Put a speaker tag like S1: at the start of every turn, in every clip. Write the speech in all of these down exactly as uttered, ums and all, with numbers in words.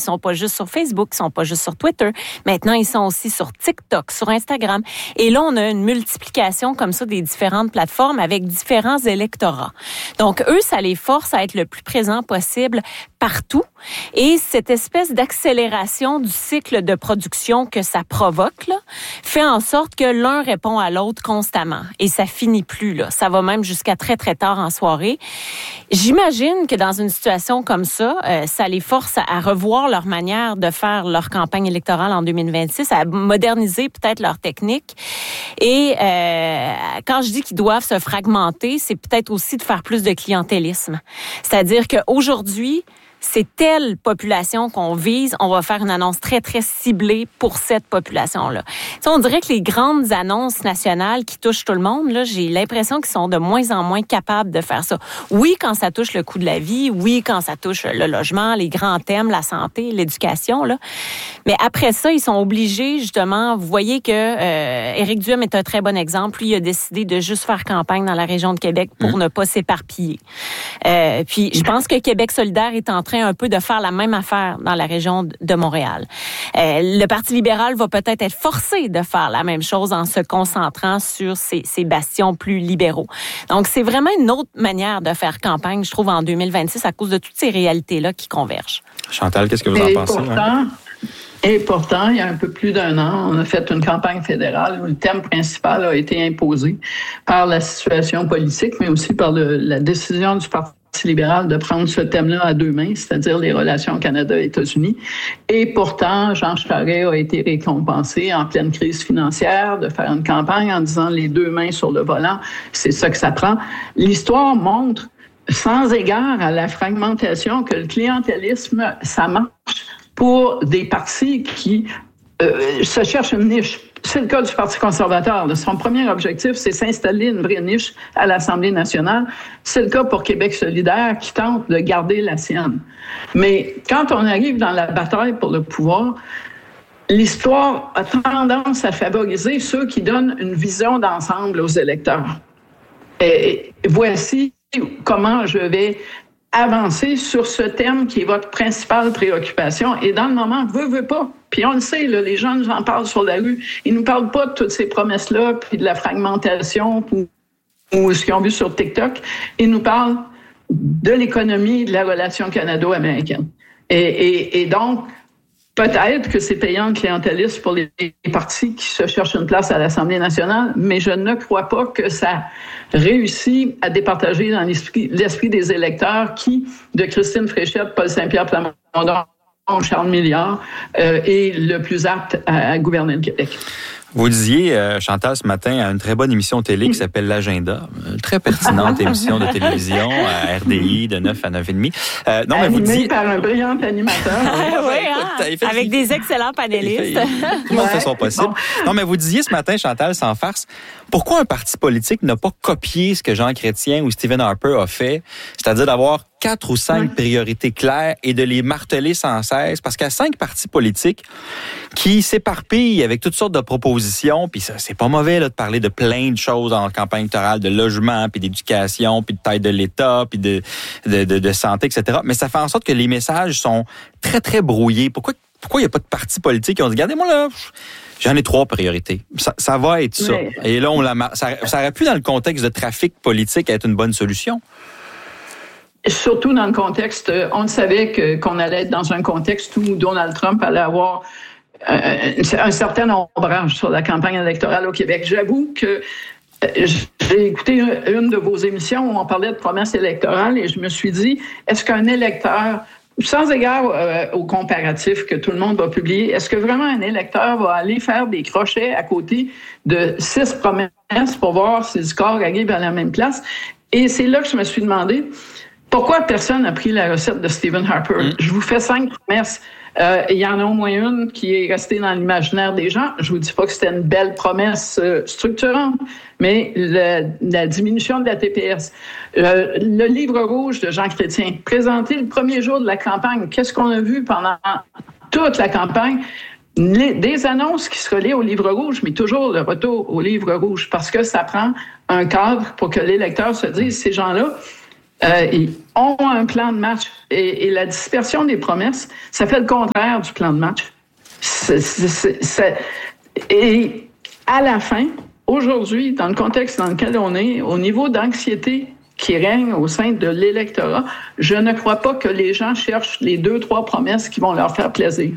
S1: sont pas juste sur Facebook, ils sont pas juste sur Twitter. Maintenant, ils sont aussi sur TikTok, sur Instagram. Et là, on a une multiplication comme ça des différentes plateformes avec différents électorats. Donc, eux, ça les force à être le plus présent possible partout. Et cette espèce d'accélération du cycle de production que ça provoque, là, fait en sorte que l'un répond à l'autre constamment. Et ça finit plus, là. Ça va même jusqu'à très, très tard en soirée. J'imagine que dans une situation comme ça, euh, ça les force à, à revoir leur manière de faire leur campagne électorale en deux mille vingt-six, à moderniser peut-être leur technique. Et euh, quand je dis qu'ils doivent se fragmenter, c'est peut-être aussi de faire plus de clientélisme. C'est-à-dire qu'aujourd'hui, c'est telle population qu'on vise, on va faire une annonce très, très ciblée pour cette population-là. Tu sais, on dirait que les grandes annonces nationales qui touchent tout le monde, là, j'ai l'impression qu'ils sont de moins en moins capables de faire ça. Oui, quand ça touche le coût de la vie, oui, quand ça touche le logement, les grands thèmes, la santé, l'éducation, là. Mais après ça, ils sont obligés, justement, vous voyez que euh, Éric Duhem est un très bon exemple. Lui, il a décidé de juste faire campagne dans la région de Québec pour mmh. ne pas s'éparpiller. Euh, puis, je pense que Québec solidaire est en train un peu de faire la même affaire dans la région de Montréal. Euh, le Parti libéral va peut-être être forcé de faire la même chose en se concentrant sur ces, ces bastions plus libéraux. Donc, c'est vraiment une autre manière de faire campagne, je trouve, en deux mille vingt-six, à cause de toutes ces réalités-là qui convergent.
S2: Chantal, qu'est-ce que vous en
S3: Et
S2: pensez?
S3: Pourtant,
S2: hein?
S3: Et pourtant, il y a un peu plus d'un an, on a fait une campagne fédérale où le thème principal a été imposé par la situation politique, mais aussi par le, la décision du Parti libéral de prendre ce thème-là à deux mains, c'est-à-dire les relations Canada-États-Unis. Et pourtant, Jean Charest a été récompensé en pleine crise financière de faire une campagne en disant les deux mains sur le volant, c'est ça que ça prend. L'histoire montre, sans égard à la fragmentation, que le clientélisme, ça marche pour des partis qui euh, se cherchent une niche. C'est le cas du Parti conservateur. Son premier objectif, c'est s'installer une vraie niche à l'Assemblée nationale. C'est le cas pour Québec solidaire qui tente de garder la sienne. Mais quand on arrive dans la bataille pour le pouvoir, l'histoire a tendance à favoriser ceux qui donnent une vision d'ensemble aux électeurs. Et voici comment je vais avancer sur ce thème qui est votre principale préoccupation. Et dans le moment, veut, veut pas. Puis on le sait, là, les gens nous en parlent sur la rue. Ils nous parlent pas de toutes ces promesses-là, puis de la fragmentation, ou, ou ce qu'ils ont vu sur TikTok. Ils nous parlent de l'économie et de la relation canado-américaine. Et, et, et donc, peut-être que c'est payant le clientélisme pour les partis qui se cherchent une place à l'Assemblée nationale, mais je ne crois pas que ça réussit à départager dans l'esprit, l'esprit des électeurs qui, de Christine Fréchette, Paul Saint-Pierre Plamondon, Charles Milliard, euh, est le plus apte à, à gouverner le Québec.
S2: Vous disiez, euh, Chantal, ce matin, à une très bonne émission télé qui s'appelle L'Agenda, une très pertinente émission de télévision à R D I de neuf à neuf et demi. Euh, non, mais vous disiez...
S3: par un brillant animateur.
S1: oui, hein? Fait... Avec des excellents panélistes.
S2: Fait... Tout le monde fait son possible. Bon. Non, mais vous disiez ce matin, Chantal, sans farce, pourquoi un parti politique n'a pas copié ce que Jean Chrétien ou Stephen Harper a fait, c'est-à-dire d'avoir quatre ou cinq oui. priorités claires et de les marteler sans cesse, parce qu'il y a cinq partis politiques qui s'éparpillent avec toutes sortes de propositions, puis ça, c'est pas mauvais là, de parler de plein de choses en campagne électorale, de logement, puis d'éducation, puis de taille de l'État, puis de, de, de, de santé, et cetera. Mais ça fait en sorte que les messages sont très, très brouillés. Pourquoi pourquoi il n'y a pas de partis politiques qui ont dit, regardez-moi là, j'en ai trois priorités. Ça, ça va être ça. Mais... Et là, on la, ça, ça aurait pu, dans le contexte de trafic politique, être une bonne solution.
S3: Surtout dans le contexte, on savait que, qu'on allait être dans un contexte où Donald Trump allait avoir euh, un certain ombrage sur la campagne électorale au Québec. J'avoue que j'ai écouté une de vos émissions où on parlait de promesses électorales et je me suis dit, est-ce qu'un électeur, sans égard euh, au comparatif que tout le monde va publier, est-ce que vraiment un électeur va aller faire des crochets à côté de six promesses pour voir si le score arrive à la même place? Et c'est là que je me suis demandé, pourquoi personne n'a pris la recette de Stephen Harper? Mm. Je vous fais cinq promesses. Euh, il y en a au moins une qui est restée dans l'imaginaire des gens. Je vous dis pas que c'était une belle promesse euh, structurante, mais le, la diminution de la T P S. Euh, le livre rouge de Jean Chrétien, présenté le premier jour de la campagne. Qu'est-ce qu'on a vu pendant toute la campagne? Les, des annonces qui se relaient au livre rouge, mais toujours le retour au livre rouge, parce que ça prend un cadre pour que l'électeur se dise, ces gens-là, euh, ils ont un plan de match. Et, et la dispersion des promesses, ça fait le contraire du plan de match. C'est, c'est, c'est, et à la fin, aujourd'hui, dans le contexte dans lequel on est, au niveau d'anxiété qui règne au sein de l'électorat, je ne crois pas que les gens cherchent les deux, trois promesses qui vont leur faire plaisir.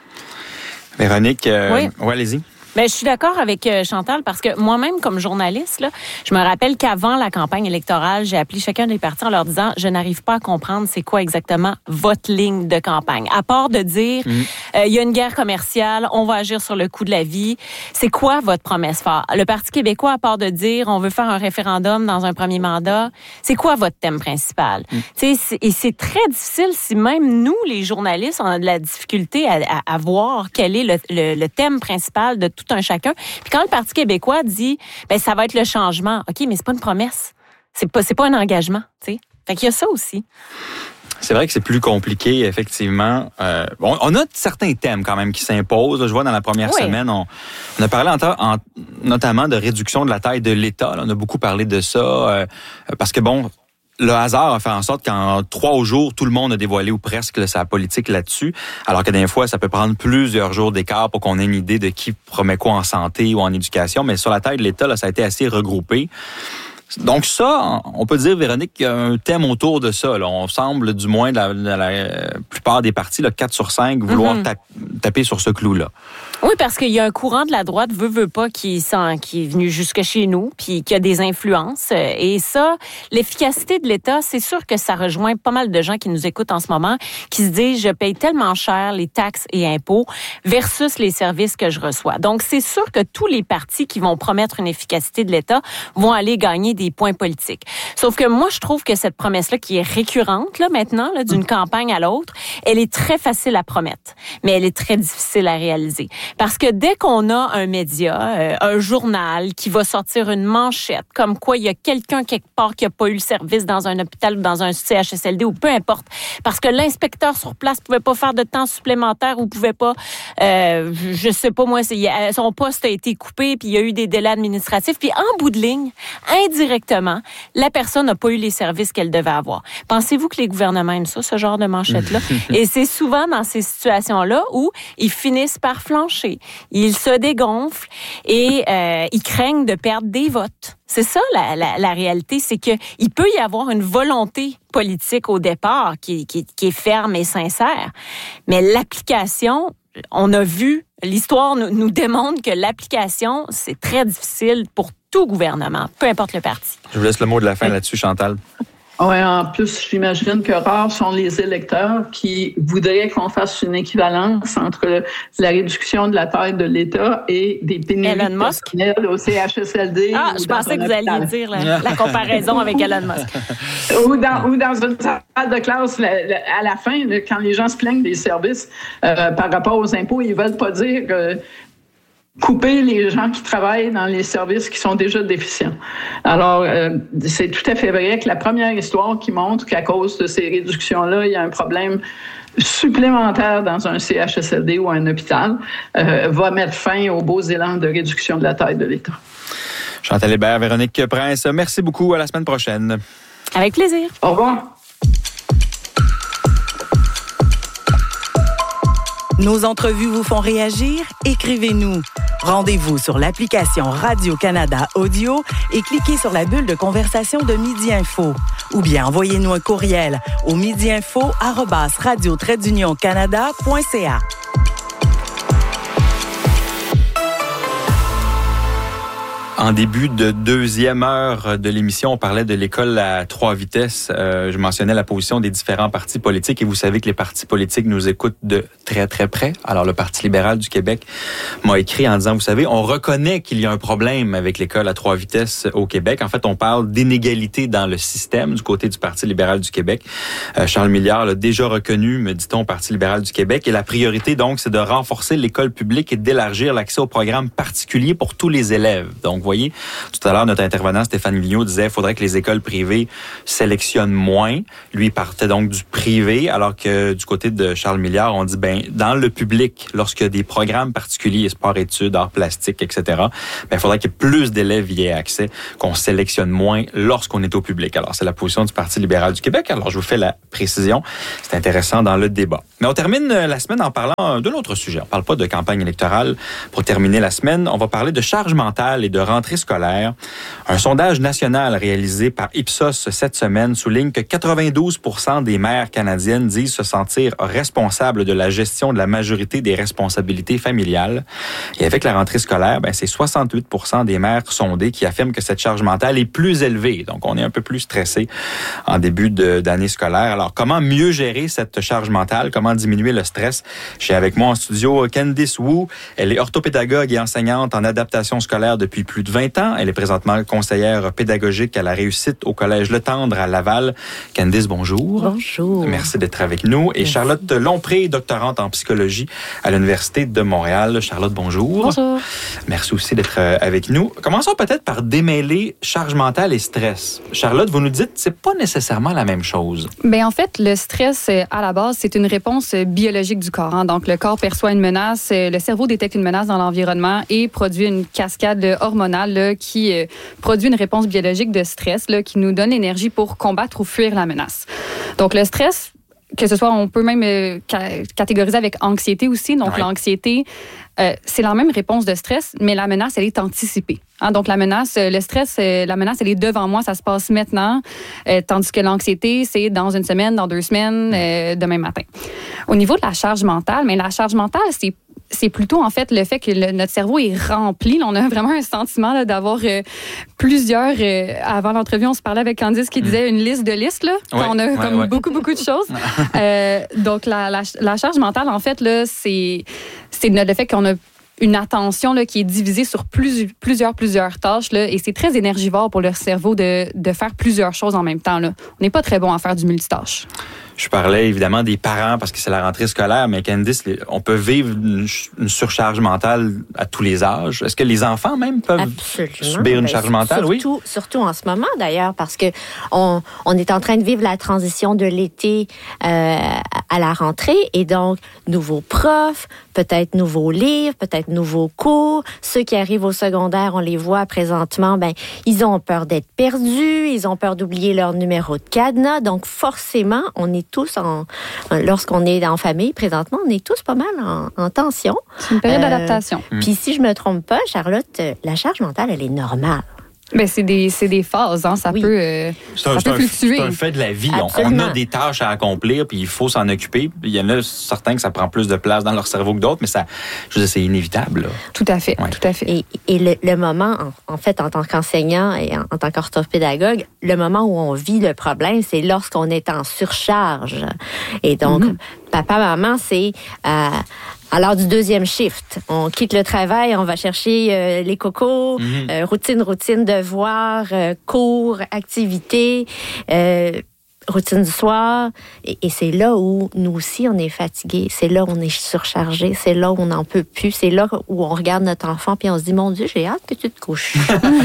S2: Véronique, euh,
S1: oui.
S2: ouais, allez-y.
S1: Ben, je suis d'accord avec euh, Chantal parce que moi-même, comme journaliste, là, je me rappelle qu'avant la campagne électorale, j'ai appelé chacun des partis en leur disant « Je n'arrive pas à comprendre c'est quoi exactement votre ligne de campagne. » À part de dire « Il mmh. euh, y a une guerre commerciale, on va agir sur le coût de la vie. » C'est quoi votre promesse phare? Le Parti québécois, à part de dire « On veut faire un référendum dans un premier mandat », c'est quoi votre thème principal? Mmh. Tu sais, et c'est très difficile si même nous, les journalistes, on a de la difficulté à, à, à voir quel est le, le, le thème principal de tout un chacun. Puis quand le Parti québécois dit ben ça va être le changement, OK, mais c'est pas une promesse. C'est pas c'est pas un engagement, tu sais. Fait qu'il y a ça aussi.
S2: C'est vrai que c'est plus compliqué, effectivement. Euh, on, on a certains thèmes quand même qui s'imposent. Je vois dans la première oui. semaine, on, on a parlé en, en, notamment de réduction de la taille de l'État. Là, on a beaucoup parlé de ça euh, parce que bon, le hasard a fait en sorte qu'en trois jours, tout le monde a dévoilé ou presque là, sa politique là-dessus, alors que des fois, ça peut prendre plusieurs jours d'écart pour qu'on ait une idée de qui promet quoi en santé ou en éducation. Mais sur la taille de l'État, là, ça a été assez regroupé. Donc ça, on peut dire, Véronique, qu'il y a un thème autour de ça. Là. On semble, du moins, de la, de la plupart des partis, là, quatre sur cinq, vouloir mm-hmm. tap, taper sur ce clou-là.
S1: Oui, parce qu'il y a un courant de la droite, veut, veut pas, qui, sent, qui est venu jusque chez nous, puis qui a des influences. Et ça, l'efficacité de l'État, c'est sûr que ça rejoint pas mal de gens qui nous écoutent en ce moment, qui se disent, je paye tellement cher les taxes et impôts versus les services que je reçois. Donc, c'est sûr que tous les partis qui vont promettre une efficacité de l'État vont aller gagner des points politiques. Sauf que moi, je trouve que cette promesse-là, qui est récurrente là maintenant, là, d'une campagne à l'autre, elle est très facile à promettre, mais elle est très difficile à réaliser. Parce que dès qu'on a un média, euh, un journal qui va sortir une manchette, comme quoi il y a quelqu'un quelque part qui n'a pas eu le service dans un hôpital ou dans un C H S L D ou peu importe, parce que l'inspecteur sur place pouvait pas faire de temps supplémentaire ou pouvait pas, euh, je sais pas moi, c'est, son poste a été coupé puis il y a eu des délais administratifs, puis en bout de ligne, indirectement, la personne n'a pas eu les services qu'elle devait avoir. Pensez-vous que les gouvernements aiment ça, ce genre de manchette-là? Et c'est souvent dans ces situations-là où ils finissent par flancher. Ils se dégonflent et euh, ils craignent de perdre des votes. C'est ça la, la, la réalité, c'est que il peut y avoir une volonté politique au départ qui, qui, qui est ferme et sincère, mais l'application, on a vu, l'histoire nous, nous démontre que l'application, c'est très difficile pour tout gouvernement, peu importe le parti.
S2: Je vous laisse le mot de la fin là-dessus, Chantal.
S3: Oui, en plus, j'imagine que rares sont les électeurs qui voudraient qu'on fasse une équivalence entre la réduction de la taille de l'État et des pénuries personnelles au C H S L D.
S1: Ah, je pensais que vous alliez dire la, la comparaison avec Elon Musk.
S3: ou, dans, ou dans une salle de classe, la, la, à la fin, quand les gens se plaignent des services euh, par rapport aux impôts, ils veulent pas dire que couper les gens qui travaillent dans les services qui sont déjà déficients. Alors, euh, c'est tout à fait vrai que la première histoire qui montre qu'à cause de ces réductions-là, il y a un problème supplémentaire dans un C H S L D ou un hôpital, euh, va mettre fin aux beaux élans de réduction de la taille de l'État.
S2: Chantal Hébert, Véronique Prince, merci beaucoup. À la semaine prochaine.
S1: Avec plaisir.
S3: Au revoir.
S4: Nos entrevues vous font réagir? Écrivez-nous. Rendez-vous sur l'application Radio-Canada Audio et cliquez sur la bulle de conversation de Midi Info. Ou bien envoyez-nous un courriel au midiinfo arobase radio trait d'union canada point c a.
S2: En début de deuxième heure de l'émission, on parlait de l'école à trois vitesses. Euh, je mentionnais la position des différents partis politiques et vous savez que les partis politiques nous écoutent de très, très près. Alors, le Parti libéral du Québec m'a écrit en disant, vous savez, on reconnaît qu'il y a un problème avec l'école à trois vitesses au Québec. En fait, on parle d'inégalité dans le système du côté du Parti libéral du Québec. Euh, Charles Milliard l'a déjà reconnu, me dit-on, au Parti libéral du Québec. Et la priorité, donc, c'est de renforcer l'école publique et d'élargir l'accès aux programmes particuliers pour tous les élèves. Donc, voyez, tout à l'heure, notre intervenant Stéphane Lignot disait qu'il faudrait que les écoles privées sélectionnent moins. Lui, il partait donc du privé, alors que du côté de Charles Milliard, on dit, ben dans le public, lorsqu'il y a des programmes particuliers, sport-études, arts plastiques, et cetera, ben il faudrait qu'il y ait plus d'élèves y aient accès, qu'on sélectionne moins lorsqu'on est au public. Alors, c'est la position du Parti libéral du Québec. Alors, je vous fais la précision. C'est intéressant dans le débat. Mais on termine la semaine en parlant d'un autre sujet. On ne parle pas de campagne électorale. Pour terminer la semaine, on va parler de charge mentale et de rentrée scolaire. Un sondage national réalisé par Ipsos cette semaine souligne que quatre-vingt-douze pour cent des mères canadiennes disent se sentir responsables de la gestion de la majorité des responsabilités familiales. Et avec la rentrée scolaire, ben, c'est soixante-huit pour cent des mères sondées qui affirment que cette charge mentale est plus élevée. Donc, on est un peu plus stressé en début de, d'année scolaire. Alors, comment mieux gérer cette charge mentale? Comment diminuer le stress? J'ai avec moi en studio Candice Wu. Elle est orthopédagogue et enseignante en adaptation scolaire depuis plus de vingt ans. Elle est présentement conseillère pédagogique à la réussite au Collège Le Tendre à Laval. Candice, bonjour.
S5: Bonjour.
S2: Merci d'être avec nous. Et
S5: Merci.
S2: Charlotte Lompré, doctorante en psychologie à l'Université de Montréal. Charlotte, bonjour.
S5: Bonjour.
S2: Merci aussi d'être avec nous. Commençons peut-être par démêler charge mentale et stress. Charlotte, vous nous dites que c'est pas nécessairement la même chose.
S6: Bien, en fait, le stress, à la base, c'est une réponse biologique du corps. Hein. Donc, le corps perçoit une menace, le cerveau détecte une menace dans l'environnement et produit une cascade hormonale là, qui euh, produit une réponse biologique de stress là, qui nous donne l'énergie pour combattre ou fuir la menace. Donc, le stress, que ce soit, on peut même euh, ca- catégoriser avec anxiété aussi. Donc,
S2: ouais.
S6: l'anxiété, euh, c'est la même réponse de stress, mais la menace, elle est anticipée. Hein, donc, la menace, le stress, euh, la menace, elle est devant moi, ça se passe maintenant, euh, tandis que l'anxiété, c'est dans une semaine, dans deux semaines, euh, demain matin. Au niveau de la charge mentale, mais la charge mentale, c'est c'est plutôt, en fait, le fait que le, notre cerveau est rempli. Là, on a vraiment un sentiment là, d'avoir euh, plusieurs... Euh, avant l'entrevue, on se parlait avec Candice qui disait une liste de listes. Là.
S2: Ouais,
S6: on a
S2: ouais,
S6: comme
S2: ouais.
S6: beaucoup, beaucoup de choses. euh, donc, la, la, la charge mentale, en fait, là, c'est, c'est le fait qu'on a une attention là, qui est divisée sur plus, plusieurs, plusieurs tâches. Là, et c'est très énergivore pour le cerveau de, de faire plusieurs choses en même temps. Là. On n'est pas très bon à faire du multitâche.
S2: Je parlais évidemment des parents parce que c'est la rentrée scolaire, mais Candice, on peut vivre une, une surcharge mentale à tous les âges. Est-ce que les enfants même peuvent
S5: Absolument.
S2: subir une
S5: Ben,
S2: charge mentale?
S5: surtout,
S2: Oui.
S5: Surtout en ce moment, d'ailleurs, parce que on, on est en train de vivre la transition de l'été euh, à la rentrée, et donc nouveaux profs, peut-être nouveaux livres, peut-être nouveaux cours. Ceux qui arrivent au secondaire, on les voit présentement, ben ils ont peur d'être perdus, ils ont peur d'oublier leur numéro de cadenas. Donc forcément, on est tous en, lorsqu'on est en famille présentement, on est tous pas mal en, en tension.
S6: C'est une période
S5: Euh,
S6: d'adaptation.
S5: Puis si je me trompe pas, Charlotte, la charge mentale, elle est normale.
S6: Ben, c'est des, c'est des phases, hein. Ça
S5: Oui.
S6: peut, euh,
S2: C'est un,
S6: ça
S2: c'est
S6: peut
S2: un-
S6: fluctuer.
S2: c'est un fait de la vie. On, on
S5: Absolument.
S2: a des tâches à accomplir, puis il faut s'en occuper. Il y en a certains que ça prend plus de place dans leur cerveau que d'autres, mais ça, je veux dire, c'est inévitable. Là.
S6: Tout à fait,
S2: Ouais.
S6: tout à fait.
S5: Et, et le, le moment, en, en fait, en tant qu'enseignant et en, en tant qu'orthopédagogue, le moment où on vit le problème, c'est lorsqu'on est en surcharge. Et donc,
S6: Mm-hmm.
S5: papa, maman, c'est euh, à l'heure du deuxième shift. On quitte le travail, on va chercher euh, les cocos,
S2: Mhm.
S5: euh, routine, routine, devoirs, euh, cours, activités, euh, routine du soir. Et, et c'est là où nous aussi, on est fatigués. C'est là où on est surchargé. C'est là où on n'en peut plus. C'est là où on regarde notre enfant puis on se dit, mon Dieu, j'ai hâte que tu te couches.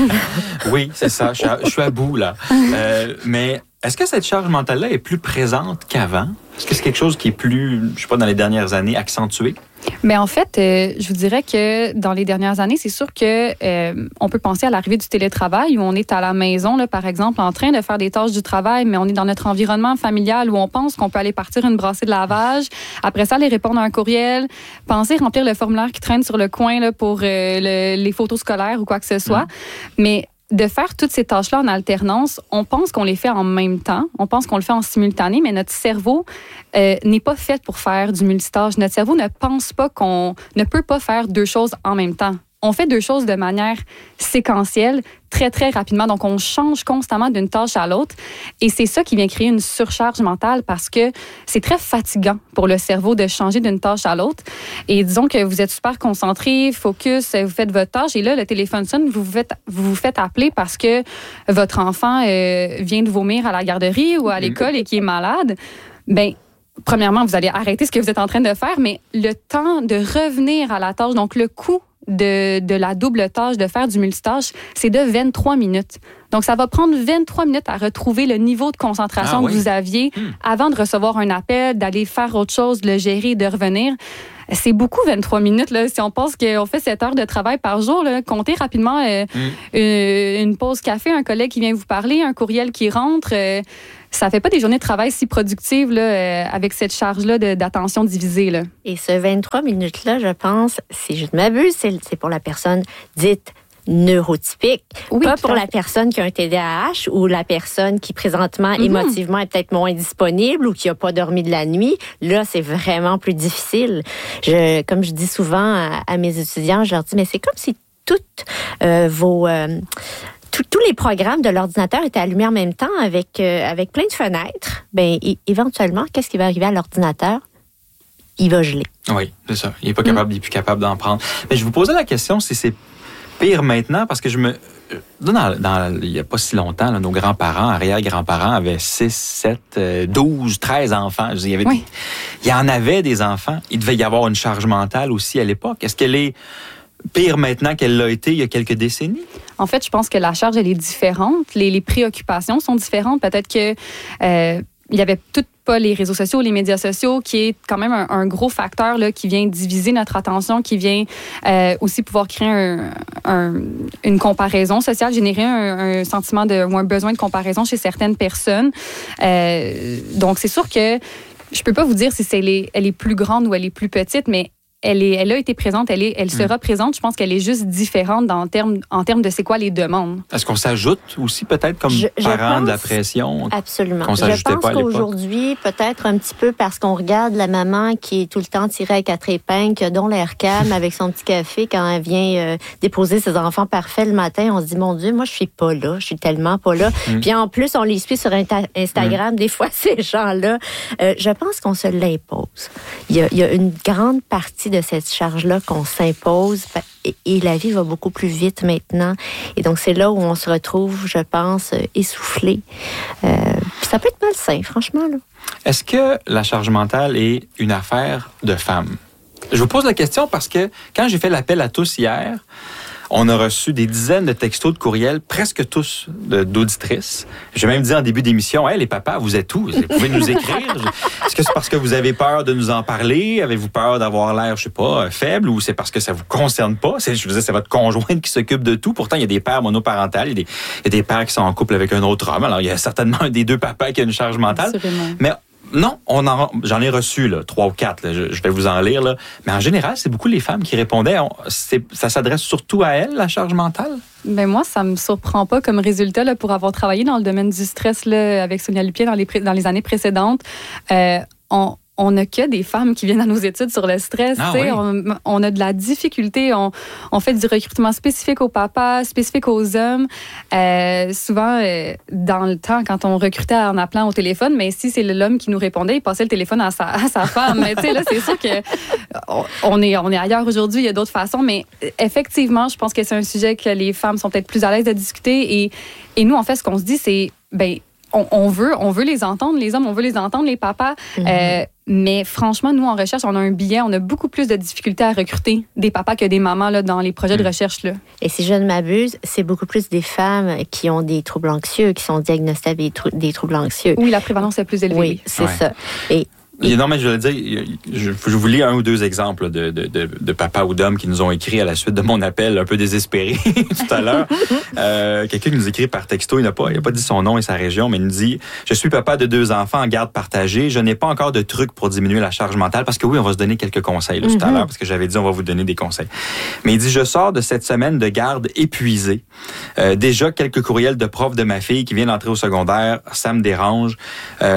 S2: Oui, c'est ça. Je suis à, je suis à bout, là. Euh, mais est-ce que cette charge mentale-là est plus présente qu'avant? Est-ce que c'est quelque chose qui est plus, je sais pas, dans les dernières années, accentué?
S6: Mais en fait, euh, je vous dirais que dans les dernières années, c'est sûr que euh, on peut penser à l'arrivée du télétravail où on est à la maison, là, par exemple, en train de faire des tâches du travail, mais on est dans notre environnement familial où on pense qu'on peut aller partir une brassée de lavage, après ça, aller répondre à un courriel, penser remplir le formulaire qui traîne sur le coin là, pour euh, le, les photos scolaires ou quoi que ce soit. Mmh. Mais de faire toutes ces tâches-là en alternance, on pense qu'on les fait en même temps, on pense qu'on le fait en simultané, mais notre cerveau euh, n'est pas fait pour faire du multitâche. Notre cerveau ne pense pas qu'on ne peut pas faire deux choses en même temps. On fait deux choses de manière séquentielle, très, très rapidement. Donc, on change constamment d'une tâche à l'autre. Et c'est ça qui vient créer une surcharge mentale parce que c'est très fatigant pour le cerveau de changer d'une tâche à l'autre. Et disons que vous êtes super concentré, focus, vous faites votre tâche. Et là, le téléphone sonne, vous vous faites, vous vous faites appeler parce que votre enfant euh, vient de vomir à la garderie ou à l'école et qui est malade. Bien, premièrement, vous allez arrêter ce que vous êtes en train de faire, mais le temps de revenir à la tâche, donc le coût de, de la double tâche, de faire du multitâche, c'est de vingt-trois minutes. Donc, ça va prendre vingt-trois minutes à retrouver le niveau de concentration ah, oui. que vous aviez mmh. avant de recevoir un appel, d'aller faire autre chose, de le gérer, de revenir. C'est beaucoup, vingt-trois minutes. Là. Si on pense qu'on fait sept heures de travail par jour, là, comptez rapidement euh, mmh. une, une pause café, un collègue qui vient vous parler, un courriel qui rentre. Euh, ça ne fait pas des journées de travail si productives là, euh, avec cette charge-là de, d'attention divisée. Là.
S5: Et ce vingt-trois minutes-là, je pense, si je ne m'abuse, c'est, c'est pour la personne dite neurotypique, oui, pas pour la personne qui a un T D A H ou la personne qui présentement mm-hmm. émotivement est peut-être moins disponible ou qui n'a pas dormi de la nuit. Là, c'est vraiment plus difficile. Je, comme je dis souvent à, à mes étudiants, je leur dis, mais c'est comme si toutes euh, vos... Euh, Tous, tous les programmes de l'ordinateur étaient allumés en même temps avec, euh, avec plein de fenêtres. Bien, é- éventuellement, qu'est-ce qui va arriver à l'ordinateur? Il va geler.
S2: Oui, c'est ça. Il n'est pas capable, mm. il n'est plus capable d'en prendre. Mais je vous posais la question si c'est pire maintenant, parce que je me... Dans, dans, il n'y a pas si longtemps, là, nos grands-parents, arrière-grands-parents avaient six, sept, douze, treize enfants. Il y, avait,
S6: oui.
S2: il y en avait des enfants. Il devait y avoir une charge mentale aussi à l'époque. Est-ce qu'elle est pire maintenant qu'elle l'a été il y a quelques décennies?
S6: En fait, je pense que la charge, elle est différente. Les, les préoccupations sont différentes. Peut-être que euh, il y avait tout pas les réseaux sociaux, les médias sociaux, qui est quand même un, un gros facteur là, qui vient diviser notre attention, qui vient euh, aussi pouvoir créer un, un, une comparaison sociale, générer un, un sentiment de, ou un besoin de comparaison chez certaines personnes. Euh, donc, c'est sûr que je peux pas vous dire si c'est les, elle est plus grande ou elle est plus petite, mais Elle, est, elle a été présente, elle, est, elle sera mmh. présente. Je pense qu'elle est juste différente dans, en, termes, en termes de c'est quoi les demandes.
S2: Est-ce qu'on s'ajoute aussi peut-être comme je, je parent pense, de la pression?
S5: Absolument.
S2: Qu'on
S5: je pense
S2: pas
S5: qu'aujourd'hui, peut-être un petit peu parce qu'on regarde la maman qui est tout le temps tirée à quatre épingles, qui a donc l'air calme avec son petit café quand elle vient euh, déposer ses enfants parfaits le matin. On se dit, mon Dieu, moi, je suis pas là. Je suis tellement pas là. Mmh. Puis en plus, on les suit sur Instagram. Mmh. Des fois, ces gens-là, euh, je pense qu'on se l'impose. Il y a, il y a une grande partie de cette charge-là qu'on s'impose et, et la vie va beaucoup plus vite maintenant. Et donc, c'est là où on se retrouve, je pense, essoufflé. Euh, puis ça peut être malsain, franchement. Là.
S2: Est-ce que la charge mentale est une affaire de femmes? Je vous pose la question parce que quand j'ai fait l'appel à tous hier, on a reçu des dizaines de textos, de courriels, presque tous de, d'auditrices. J'ai même dit en début d'émission, hey, les papas, vous êtes où? Vous pouvez nous écrire? Est-ce que c'est parce que vous avez peur de nous en parler? Avez-vous peur d'avoir l'air, je sais pas, faible? Ou c'est parce que ça vous concerne pas? C'est, je veux dire, c'est votre conjointe qui s'occupe de tout. Pourtant, il y a des pères monoparentales, il y a des, il y a des pères qui sont en couple avec un autre homme. Alors, il y a certainement un des deux papas qui a une charge mentale.
S6: Absolument.
S2: Mais non, on en, j'en ai reçu là, trois ou quatre. Là, je, je vais vous en lire. Là. Mais en général, c'est beaucoup les femmes qui répondaient. On, c'est, ça s'adresse surtout à elles, la charge mentale?
S6: Ben moi, ça me surprend pas comme résultat là, pour avoir travaillé dans le domaine du stress là, avec Sonia Lupien dans les, dans les années précédentes. Euh, on On n'a que des femmes qui viennent à nos études sur le stress. Ah, oui. on, on a de la difficulté. On, on fait du recrutement spécifique aux papas, spécifique aux hommes. Euh, souvent, euh, dans le temps, quand on recrutait en appelant au téléphone, mais si c'est l'homme qui nous répondait, il passait le téléphone à sa, à sa femme. Mais tu sais, là, c'est sûr que on est, on est ailleurs aujourd'hui. Il y a d'autres façons. Mais effectivement, je pense que c'est un sujet que les femmes sont peut-être plus à l'aise de discuter. Et, et nous, en fait, ce qu'on se dit, c'est, ben, on, on veut, on veut les entendre, les hommes, on veut les entendre, les papas. Mm-hmm. Euh, Mais franchement, nous, en recherche, on a un billet, on a beaucoup plus de difficultés à recruter des papas que des mamans là, dans les projets de recherche. Là.
S5: Et si je ne m'abuse, c'est beaucoup plus des femmes qui ont des troubles anxieux, qui sont diagnostiquées avec des, trou- des troubles anxieux.
S6: Oui, la prévalence est plus élevée.
S5: Oui, c'est
S2: ouais.
S5: ça. Et
S2: Et non, mais je voulais dire, je, je vous lis un ou deux exemples de, de, de, de papas ou d'hommes qui nous ont écrit à la suite de mon appel un peu désespéré tout à l'heure. Euh, quelqu'un qui nous écrit par texto, il n'a pas, il n'a pas dit son nom et sa région, mais il nous dit « Je suis papa de deux enfants en garde partagée. Je n'ai pas encore de trucs pour diminuer la charge mentale. » Parce que oui, on va se donner quelques conseils là, mm-hmm. tout à l'heure, parce que j'avais dit on va vous donner des conseils. Mais il dit « Je sors de cette semaine de garde épuisé. Euh, déjà, quelques courriels de profs de ma fille qui vient d'entrer au secondaire. Ça me dérange. Euh, »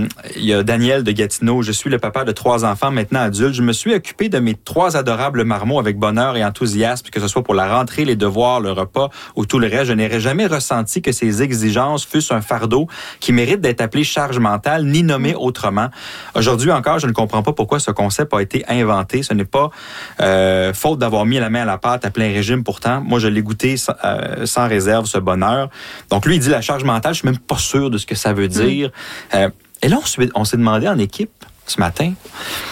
S2: Il y a Daniel de Gatineau. Je suis le papa de trois enfants maintenant adultes. Je me suis occupé de mes trois adorables marmots avec bonheur et enthousiasme, que ce soit pour la rentrée, les devoirs, le repas ou tout le reste. Je n'aurais jamais ressenti que ces exigences fussent un fardeau qui mérite d'être appelé charge mentale, ni nommé autrement. Aujourd'hui encore, je ne comprends pas pourquoi ce concept a été inventé. Ce n'est pas euh, faute d'avoir mis la main à la pâte à plein régime. Pourtant, moi, je l'ai goûté sans, euh, sans réserve, ce bonheur. Donc lui, il dit la charge mentale, je suis même pas sûr de ce que ça veut dire. Mmh. Euh, Et là, on s'est demandé en équipe ce matin,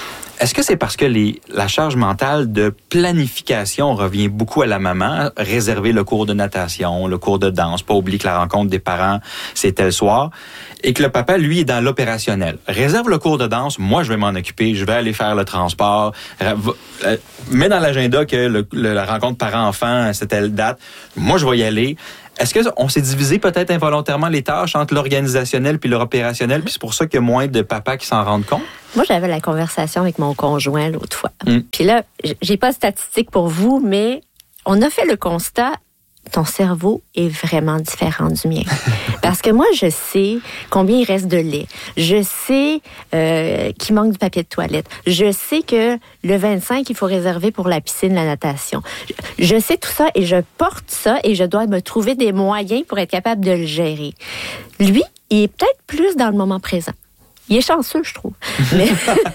S2: Est-ce que c'est parce que les, la charge mentale de planification revient beaucoup à la maman, réserver le cours de natation, le cours de danse, pas oublier que la rencontre des parents, c'est tel soir, et que le papa, lui, est dans l'opérationnel. Réserve le cours de danse, moi, je vais m'en occuper, je vais aller faire le transport, mets dans l'agenda que le, le, la rencontre parents-enfants, c'est telle date, moi, je vais y aller. Est-ce qu'on s'est divisé peut-être involontairement les tâches entre l'organisationnel puis l'opérationnel, puis c'est pour ça qu'il y a moins de papas qui s'en rendent compte?
S5: Moi, j'avais la conversation avec mon conjoint l'autre fois.
S2: Mm.
S5: Puis là, j'ai pas de statistiques pour vous, mais on a fait le constat, ton cerveau est vraiment différent du mien. Parce que moi, je sais combien il reste de lait. Je sais euh, qu'il manque du papier de toilette. Je sais que le vingt-cinq, il faut réserver pour la piscine, la natation. Je sais tout ça et je porte ça et je dois me trouver des moyens pour être capable de le gérer. Lui, il est peut-être plus dans le moment présent. Il est chanceux, je trouve. Mais,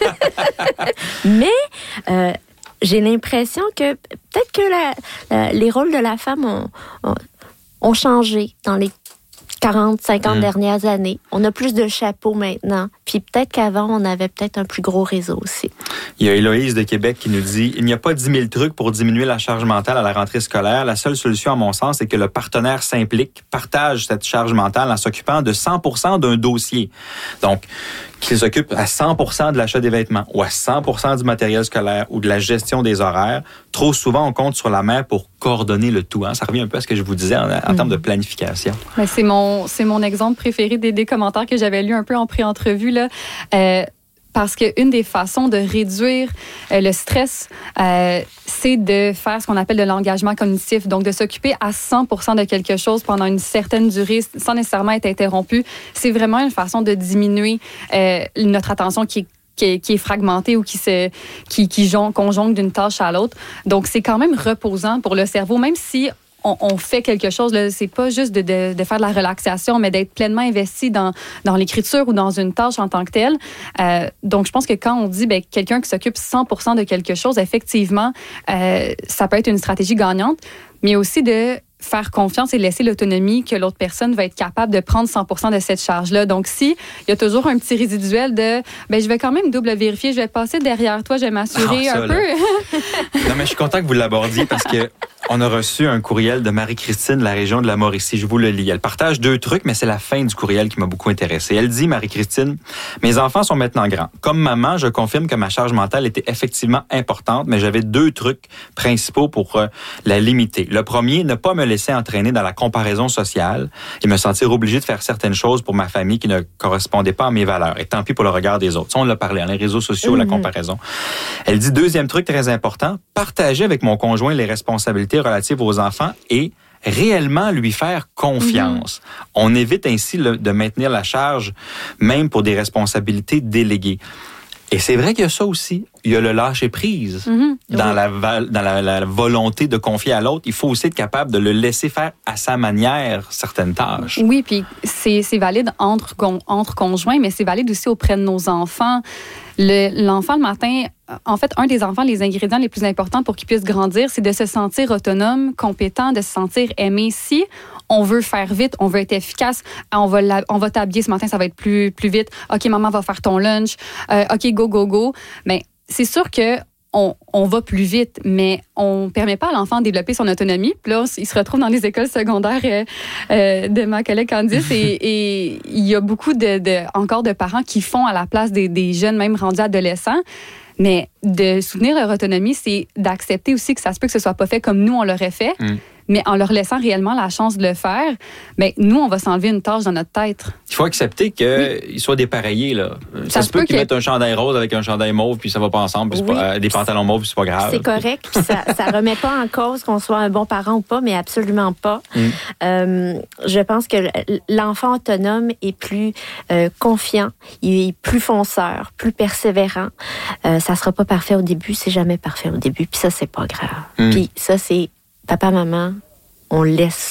S5: mais euh, j'ai l'impression que peut-être que la, la, les rôles de la femme ont, ont, ont changé dans les quarante, cinquante mmh. dernières années. On a plus de chapeaux maintenant. Puis peut-être qu'avant, on avait peut-être un plus gros réseau aussi.
S2: Il y a Héloïse de Québec qui nous dit « Il n'y a pas dix mille trucs pour diminuer la charge mentale à la rentrée scolaire. La seule solution, à mon sens, c'est que le partenaire s'implique, partage cette charge mentale en s'occupant de cent pour cent d'un dossier. » Donc, qu'il s'occupe à cent pour cent de l'achat des vêtements ou à cent pour cent du matériel scolaire ou de la gestion des horaires. Trop souvent, on compte sur la mère pour coordonner le tout. Hein? Ça revient un peu à ce que je vous disais en, en mmh. termes de planification.
S6: Mais c'est mon, c'est mon exemple préféré des, des commentaires que j'avais lus un peu en pré-entrevue, là. Euh, Parce qu'une des façons de réduire euh, le stress, euh, c'est de faire ce qu'on appelle de l'engagement cognitif. Donc, de s'occuper à cent pour cent de quelque chose pendant une certaine durée sans nécessairement être interrompu. C'est vraiment une façon de diminuer euh, notre attention qui est Qui est, qui est fragmentée ou qui se qui, qui jongle, conjongle d'une tâche à l'autre. Donc, c'est quand même reposant pour le cerveau, même si on, on fait quelque chose. Là, c'est pas juste de, de, de faire de la relaxation, mais d'être pleinement investi dans, dans l'écriture ou dans une tâche en tant que telle. Euh, donc, je pense que quand on dit ben, quelqu'un qui s'occupe cent pour cent de quelque chose, effectivement, euh, ça peut être une stratégie gagnante, mais aussi de faire confiance et laisser l'autonomie que l'autre personne va être capable de prendre cent pour cent de cette charge-là. Donc, si il y a toujours un petit résiduel de ben je vais quand même double vérifier, je vais passer derrière toi, je vais m'assurer ah, ça, un là. peu.
S2: Non, mais je suis content que vous l'abordiez parce que on a reçu un courriel de Marie-Christine de la région de la Mauricie. Je vous le lis. Elle partage deux trucs, mais c'est la fin du courriel qui m'a beaucoup intéressé. Elle dit, Marie-Christine, mes enfants sont maintenant grands. Comme maman, je confirme que ma charge mentale était effectivement importante, mais j'avais deux trucs principaux pour euh, la limiter. Le premier, ne pas me laisser entraîner dans la comparaison sociale et me sentir obligé de faire certaines choses pour ma famille qui ne correspondaient pas à mes valeurs. Et tant pis pour le regard des autres. Ça, on l'a parlé, hein, les réseaux sociaux, mmh. la comparaison. Elle dit, deuxième truc très important, partager avec mon conjoint les responsabilités relatives aux enfants et réellement lui faire confiance. Mmh. On évite ainsi le, de maintenir la charge, même pour des responsabilités déléguées. Et c'est vrai qu'il y a ça aussi. Il y a le lâcher-prise. Mm-hmm. Dans, oui. la, dans la, la volonté de confier à l'autre, il faut aussi être capable de le laisser faire à sa manière certaines tâches.
S6: Oui, puis c'est, c'est valide entre, entre conjoints, mais c'est valide aussi auprès de nos enfants. Le, l'enfant, le matin, en fait, un des enfants, les ingrédients les plus importants pour qu'il puisse grandir, c'est de se sentir autonome, compétent, de se sentir aimé. Si on veut faire vite, on veut être efficace, on va, la, on va t'habiller ce matin, ça va être plus, plus vite. OK, maman va faire ton lunch. Euh, OK, go, go, go. Mais c'est sûr que on, on va plus vite, mais on permet pas à l'enfant de développer son autonomie. Puis là, il se retrouve dans les écoles secondaires euh, euh, de ma collègue Candice et, et il y a beaucoup de, de, encore de parents qui font à la place des, des jeunes, même rendus adolescents. Mais de soutenir leur autonomie, c'est d'accepter aussi que ça se peut que ce soit pas fait comme nous, on l'aurait fait. Mm. Mais en leur laissant réellement la chance de le faire, bien, nous, on va s'enlever une tâche dans notre tête. Il
S2: faut accepter qu'ils oui. soient dépareillés. Là. Ça, ça se peut, peut qu'ils que... mettent un chandail rose avec un chandail mauve, puis ça va pas ensemble, puis oui. c'est pas, euh, des pantalons mauves, puis c'est pas grave.
S5: C'est correct, puis ça, ça remet pas en cause qu'on soit un bon parent ou pas, mais absolument pas. Mm. Euh, je pense que l'enfant autonome est plus euh, confiant, il est plus fonceur, plus persévérant. Euh, ça sera pas parfait au début, c'est jamais parfait au début, puis ça, c'est pas grave. Mm. Puis ça, c'est papa, maman, on laisse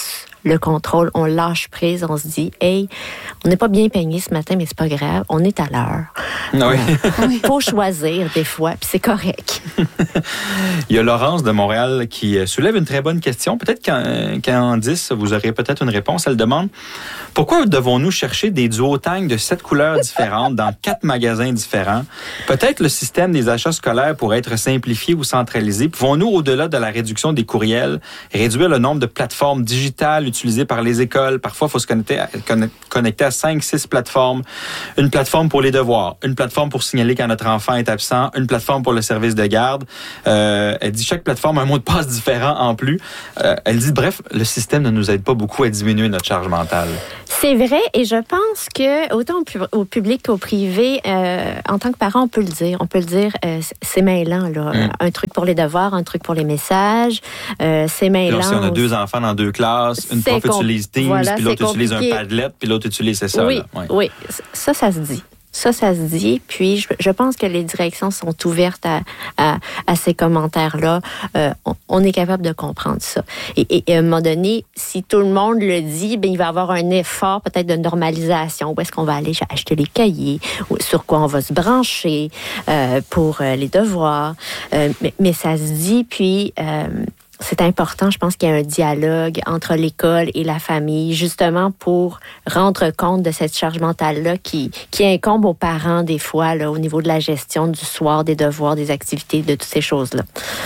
S5: le contrôle, on lâche prise, on se dit, hey, on n'est pas bien peigné ce matin, mais c'est pas grave, on est à l'heure.
S2: Oui.
S5: Faut choisir des fois, puis c'est correct.
S2: Il y a Laurence de Montréal qui soulève une très bonne question. Peut-être qu'en, qu'en dix, vous aurez peut-être une réponse. Elle demande, pourquoi devons-nous chercher des duotangs de sept couleurs différentes dans quatre magasins différents? Peut-être le système des achats scolaires pourrait être simplifié ou centralisé. Pouvons-nous, au-delà de la réduction des courriels, réduire le nombre de plateformes digitales utilisées par les écoles? Parfois, il faut se connecter à, connecter à cinq, six plateformes. Une plateforme pour les devoirs, une plateforme pour signaler quand notre enfant est absent, une plateforme pour le service de garde. Euh, elle dit chaque plateforme a un mot de passe différent en plus. Euh, elle dit, bref, le système ne nous aide pas beaucoup à diminuer notre charge mentale.
S5: C'est vrai, et je pense que autant au, pub- au public qu'au privé, euh, en tant que parent, on peut le dire. On peut le dire, euh, c'est mêlant, là. Mm. Un truc pour les devoirs, un truc pour les messages. Euh, c'est mêlant.
S2: Si on a deux enfants dans deux classes, une prof com- utilise Teams,
S5: voilà,
S2: puis l'autre utilise un
S5: compliqué.
S2: Padlet, puis l'autre utilise, c'est ça.
S5: Oui,
S2: là. Ouais.
S5: oui, ça, ça se dit. Ça, ça se dit. Puis, je, je pense que les directions sont ouvertes à, à, à ces commentaires-là. Euh, on, on est capable de comprendre ça. Et, et, et à un moment donné, si tout le monde le dit, bien, il va y avoir un effort peut-être de normalisation. Où est-ce qu'on va aller acheter les cahiers? Ou sur quoi on va se brancher euh, pour euh, les devoirs? Euh, mais, mais ça se dit, puis... Euh, c'est important, je pense qu'il y a un dialogue entre l'école et la famille, justement pour rendre compte de cette charge mentale-là qui, qui incombe aux parents des fois, là, au niveau de la gestion du soir, des devoirs, des activités, de toutes ces choses-là.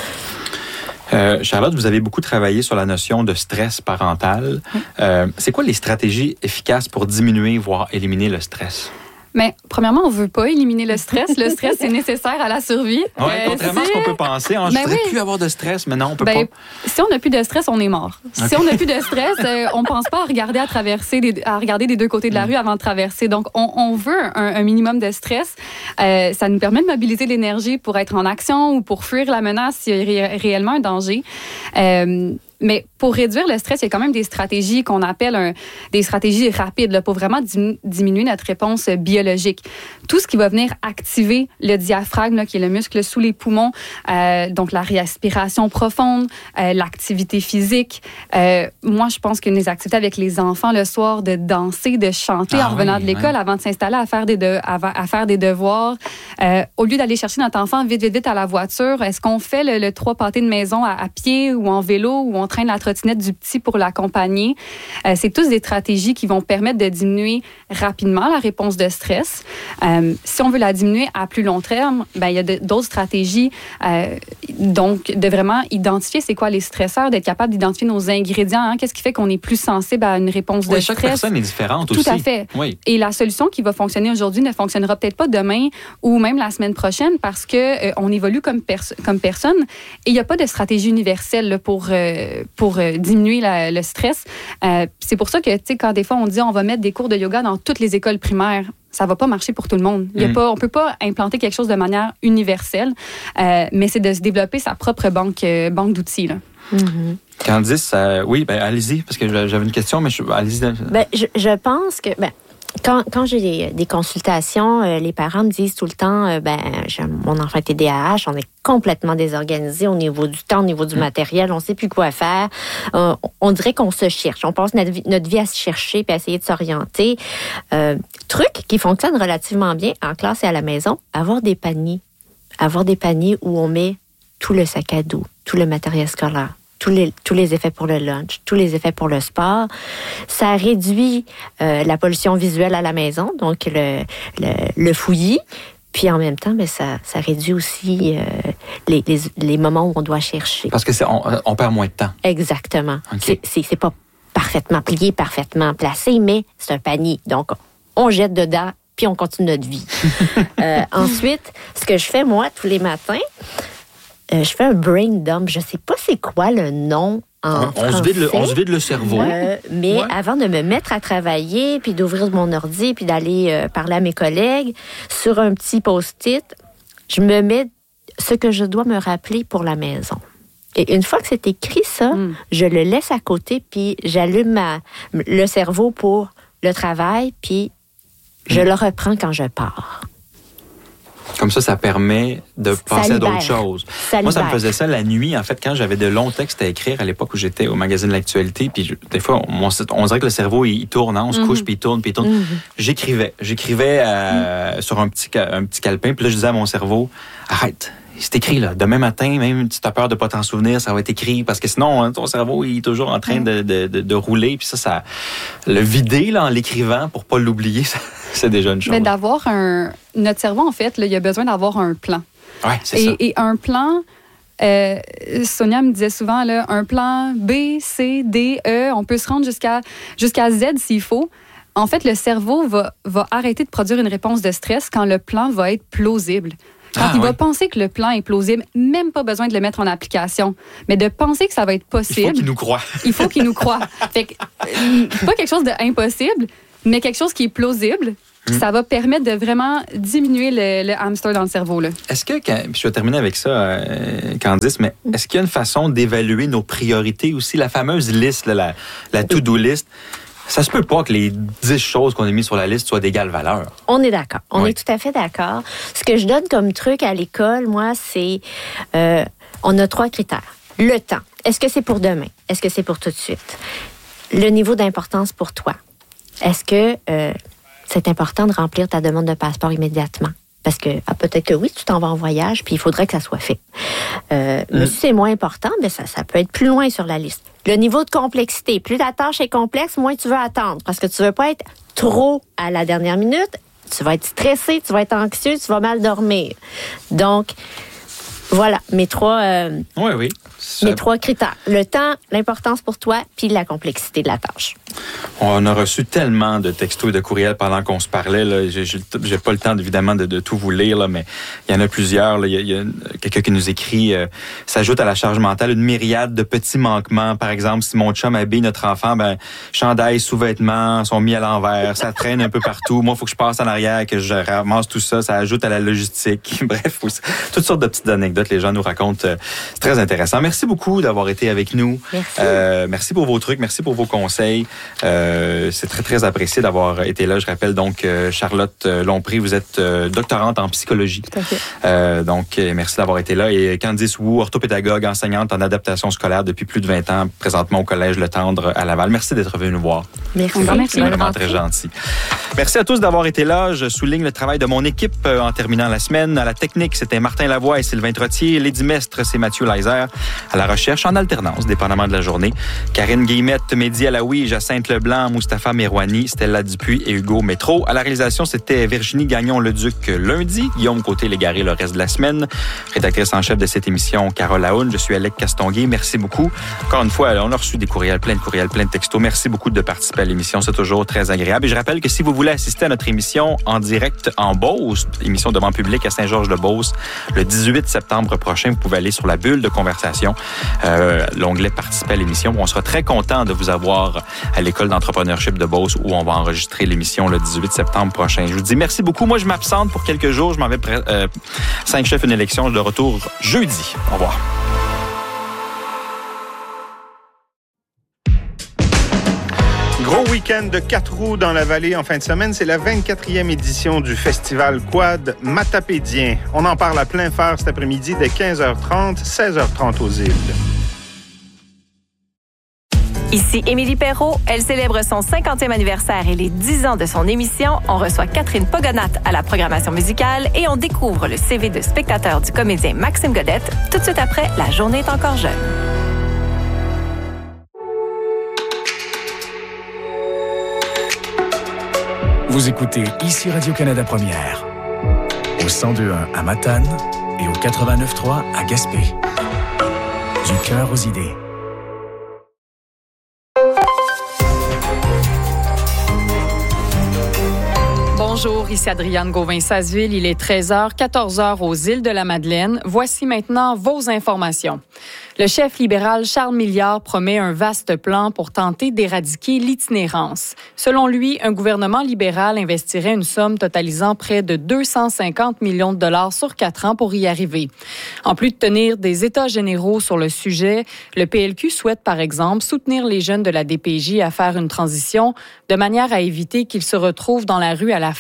S2: Euh, Charlotte, vous avez beaucoup travaillé sur la notion de stress parental. Euh, c'est quoi les stratégies efficaces pour diminuer, voire éliminer le stress?
S6: Mais premièrement, on veut pas éliminer le stress. Le stress, c'est nécessaire à la survie.
S2: Oui, euh, contrairement c'est... à ce qu'on peut penser. On ne
S6: ben
S2: voudrait
S6: oui.
S2: plus avoir de stress, mais non, on peut
S6: ben,
S2: pas.
S6: Si on n'a plus de stress, on est mort. Okay. Si on n'a plus de stress, euh, on pense pas à regarder à traverser, des, à regarder des deux côtés de la mm. rue avant de traverser. Donc, on, on veut un, un minimum de stress. Euh, ça nous permet de mobiliser l'énergie pour être en action ou pour fuir la menace s'il y a ré- réellement un danger. Euh, Mais pour réduire le stress, il y a quand même des stratégies qu'on appelle un, des stratégies rapides là, pour vraiment dim- diminuer notre réponse biologique. Tout ce qui va venir activer le diaphragme, là, qui est le muscle sous les poumons, euh, donc la respiration profonde, euh, l'activité physique. Euh, moi, je pense qu'une des activités avec les enfants le soir, de danser, de chanter ah en revenant oui, de l'école ouais. avant de s'installer à faire des, de, à, à faire des devoirs. Euh, au lieu d'aller chercher notre enfant vite, vite, vite à la voiture, est-ce qu'on fait le, le trois pâtés de maison à, à pied ou en vélo ou on traîne la trottinette du petit pour l'accompagner. Euh, c'est tous des stratégies qui vont permettre de diminuer rapidement la réponse de stress. Euh, si on veut la diminuer à plus long terme, ben, il y a de, d'autres stratégies. Euh, donc, de vraiment identifier c'est quoi les stresseurs, d'être capable d'identifier nos ingrédients. Hein, qu'est-ce qui fait qu'on est plus sensible à une réponse
S2: oui,
S6: de
S2: chaque
S6: stress.
S2: Chaque personne est différente
S6: Tout
S2: aussi.
S6: Tout à fait.
S2: Oui.
S6: Et la solution qui va fonctionner aujourd'hui ne fonctionnera peut-être pas demain ou même la semaine prochaine parce que euh, on évolue comme, pers- comme personne et il n'y a pas de stratégie universelle là, pour... Euh, pour euh, diminuer la, le stress. Euh, c'est pour ça que, tu sais, quand des fois on dit on va mettre des cours de yoga dans toutes les écoles primaires, ça va pas marcher pour tout le monde. Il y a mm. pas, on peut pas implanter quelque chose de manière universelle, euh, mais c'est de se développer sa propre banque, euh, banque d'outils, là.
S5: Mm-hmm.
S2: Candice, euh, oui, ben allez-y, parce que j'avais une question, mais je, allez-y.
S5: Ben, je, je pense que... Ben, Quand, quand j'ai des, des consultations, euh, les parents me disent tout le temps, euh, ben, j'ai, mon enfant est T D A H, on est complètement désorganisé au niveau du temps, au niveau du matériel, on ne sait plus quoi faire. Euh, on dirait qu'on se cherche. On passe notre vie, notre vie à se chercher puis à essayer de s'orienter. Euh, truc qui fonctionne relativement bien en classe et à la maison, avoir des paniers. Avoir des paniers où on met tout le sac à dos, tout le matériel scolaire. Tous les, tous les effets pour le lunch, tous les effets pour le sport. Ça réduit euh, la pollution visuelle à la maison, donc le, le, le fouillis. Puis en même temps, ben, ça, ça réduit aussi euh, les, les, les moments où on doit chercher.
S2: Parce que c'est, on, on perd moins de temps.
S5: Exactement.
S2: Okay.
S5: C'est, c'est, c'est pas parfaitement plié, parfaitement placé, mais c'est un panier. Donc, on jette dedans, puis on continue notre vie. euh, ensuite, ce que je fais, moi, tous les matins, Euh, je fais un brain dump. Je ne sais pas c'est quoi le nom en
S2: on,
S5: français.
S2: On se vide le, on se vide le cerveau.
S5: Euh, mais ouais. Avant de me mettre à travailler, puis d'ouvrir mon ordi, puis d'aller euh, parler à mes collègues, sur un petit post-it, je me mets ce que je dois me rappeler pour la maison. Et une fois que c'est écrit ça, mm. je le laisse à côté, puis j'allume ma, le cerveau pour le travail, puis je mm. le reprends quand je pars.
S2: Comme ça, ça permet de
S5: Ça
S2: passer
S5: libère.
S2: à d'autres choses.
S5: Ça
S2: Moi, ça me
S5: libère.
S2: faisait ça la nuit, en fait, quand j'avais de longs textes à écrire à l'époque où j'étais au magazine L'Actualité. Puis je- des fois, on, on, on dirait que le cerveau, il, il tourne, hein, on se
S6: Mm-hmm.
S2: couche, puis il tourne, puis il tourne.
S5: Mhm.
S2: J'écrivais. J'écrivais euh,
S5: Mm.
S2: sur un petit, ca- un petit calepin. Puis là, je disais à mon cerveau, arrête. C'est écrit, là. Demain matin, même si tu as peur de pas t'en souvenir, ça va être écrit. Parce que sinon, hein, ton cerveau, il est toujours en train de, de, de, de rouler. Puis ça, ça, le vider, là, en l'écrivant pour pas l'oublier, ça, c'est déjà une chose.
S6: Mais d'avoir un... Notre cerveau, en fait, là, il a besoin d'avoir un plan.
S2: Ouais, c'est ça.
S6: Et, et un plan, euh, Sonia me disait souvent, là, un plan B, C, D, E, on peut se rendre jusqu'à jusqu'à Z s'il faut. En fait, le cerveau va, va arrêter de produire une réponse de stress quand le plan va être plausible. Quand
S2: Ah,
S6: il
S2: ouais.
S6: va penser que le plan est plausible, même pas besoin de le mettre en application, mais de penser que ça va être
S2: Il
S6: possible,
S2: faut qu'il nous croie.
S6: il faut qu'il nous croie. Fait que, euh, pas quelque chose d'impossible, mais quelque chose qui est plausible.
S2: Mm.
S6: Ça va permettre de vraiment diminuer le, le hamster dans le cerveau. Là.
S2: Est-ce que, quand, puis je vais terminer avec ça, euh, Candice, mais est-ce qu'il y a une façon d'évaluer nos priorités aussi? La fameuse liste, là, la, la to-do list, ça se peut pas que les dix choses qu'on a mises sur la liste soient d'égale valeur.
S5: On est d'accord. On
S2: Oui.
S5: est tout à fait d'accord. Ce que je donne comme truc à l'école, moi, c'est... Euh, on a trois critères. Le temps. Est-ce que c'est pour demain? Est-ce que c'est pour tout de suite? Le niveau d'importance pour toi. Est-ce que euh, c'est important de remplir ta demande de passeport immédiatement? Parce que ah, peut-être que oui, tu t'en vas en voyage, puis il faudrait que ça soit fait. Euh, Mais si c'est moins important, ben ça, ça peut être plus loin sur la liste. Le niveau de complexité. Plus la tâche est complexe, moins tu veux attendre. Parce que tu veux pas être trop à la dernière minute. Tu vas être stressé, tu vas être anxieux, tu vas mal dormir. Donc, voilà, mes trois, euh,
S2: Oui, oui. Ça-
S5: mes trois critères. Le temps, l'importance pour toi, puis la complexité de la tâche.
S2: On a reçu tellement de textos et de courriels pendant qu'on se parlait. Là. J'ai, j'ai, j'ai pas le temps, évidemment, de, de tout vous lire, là, mais il y en a plusieurs. Là. Il, y a, il y a quelqu'un qui nous écrit euh, s'ajoute à la charge mentale une myriade de petits manquements. Par exemple, si mon chum habille notre enfant, ben chandail, sous-vêtements sont mis à l'envers, ça traîne un peu partout. Moi, il faut que je passe en arrière, que je ramasse tout ça. Ça ajoute à la logistique. Bref, toutes sortes de petites anecdotes. Les gens nous racontent. Euh, c'est très intéressant. Merci beaucoup d'avoir été avec nous.
S5: Merci.
S2: Euh, merci pour vos trucs. Merci pour vos conseils. Euh, c'est très, très apprécié d'avoir été là. Je rappelle donc, euh, Charlotte Lompré, vous êtes euh, doctorante en psychologie.
S6: Tout à fait.
S2: Euh, donc, euh, merci d'avoir été là. Et Candice Wu, orthopédagogue, enseignante en adaptation scolaire depuis plus de vingt ans, présentement au Collège Le Tendre à Laval. Merci d'être venu nous voir.
S5: Merci.
S6: Merci.
S2: C'est vraiment très gentil. Merci à tous d'avoir été là. Je souligne le travail de mon équipe euh, en terminant la semaine. À la technique, c'était Martin Lavoie et Sylvain Trottier. Lady Mestre, c'est Mathieu Leiser. À la recherche, en alternance, dépendamment de la journée, Karine Guillemette, Mehdi Alaoui, Jacinthe Leblanc, Mustapha Merouani, Stella Dupuis et Hugo Métro. À la réalisation, c'était Virginie Gagnon-Leduc lundi, Guillaume Côté-Légaré le reste de la semaine. Rédactrice en chef de cette émission, Carole Laoune. Je suis Alec Castonguay. Merci beaucoup. Encore une fois, on a reçu des courriels, plein de courriels, plein de textos. Merci beaucoup de participer à l'émission. C'est toujours très agréable. Et je rappelle que si vous voulez assister à notre émission en direct en Beauce, émission devant public à Saint-Georges-de-Beauce, le dix-huit septembre prochain, vous pouvez aller sur la bulle de conversation, euh, l'onglet participer à l'émission. On sera très content de vous avoir à l'école d'entrepreneurship de Beauce où on va enregistrer l'émission le dix-huit septembre prochain. Je vous dis merci beaucoup. Moi, je m'absente pour quelques jours. Je m'en vais pré- euh, cinq chefs, une élection. Je suis de retour jeudi. Au revoir.
S7: Gros week-end de quatre roues dans la vallée en fin de semaine. C'est la vingt-quatrième édition du festival Quad Matapédien. On en parle à plein phare cet après-midi dès quinze heures trente, seize heures trente aux îles.
S8: Ici Émilie Perrault. Elle célèbre son cinquantième anniversaire et les dix ans de son émission. On reçoit Catherine Pogonat à la programmation musicale et on découvre le C V de spectateur du comédien Maxime Godette tout de suite après La journée est encore jeune.
S9: Vous écoutez ici Radio-Canada Première, au cent deux point un à Matane et au quatre-vingt-neuf point trois à Gaspé. Du cœur aux idées.
S10: Bonjour, ici Adrienne Gauvin-Sasseville. Il est treize heures, quatorze heures aux îles de la Madeleine. Voici maintenant vos informations. Le chef libéral Charles Milliard promet un vaste plan pour tenter d'éradiquer l'itinérance. Selon lui, un gouvernement libéral investirait une somme totalisant près de deux cent cinquante millions de dollars sur quatre ans pour y arriver. En plus de tenir des états généraux sur le sujet, le P L Q souhaite par exemple soutenir les jeunes de la D P J à faire une transition de manière à éviter qu'ils se retrouvent dans la rue à la fin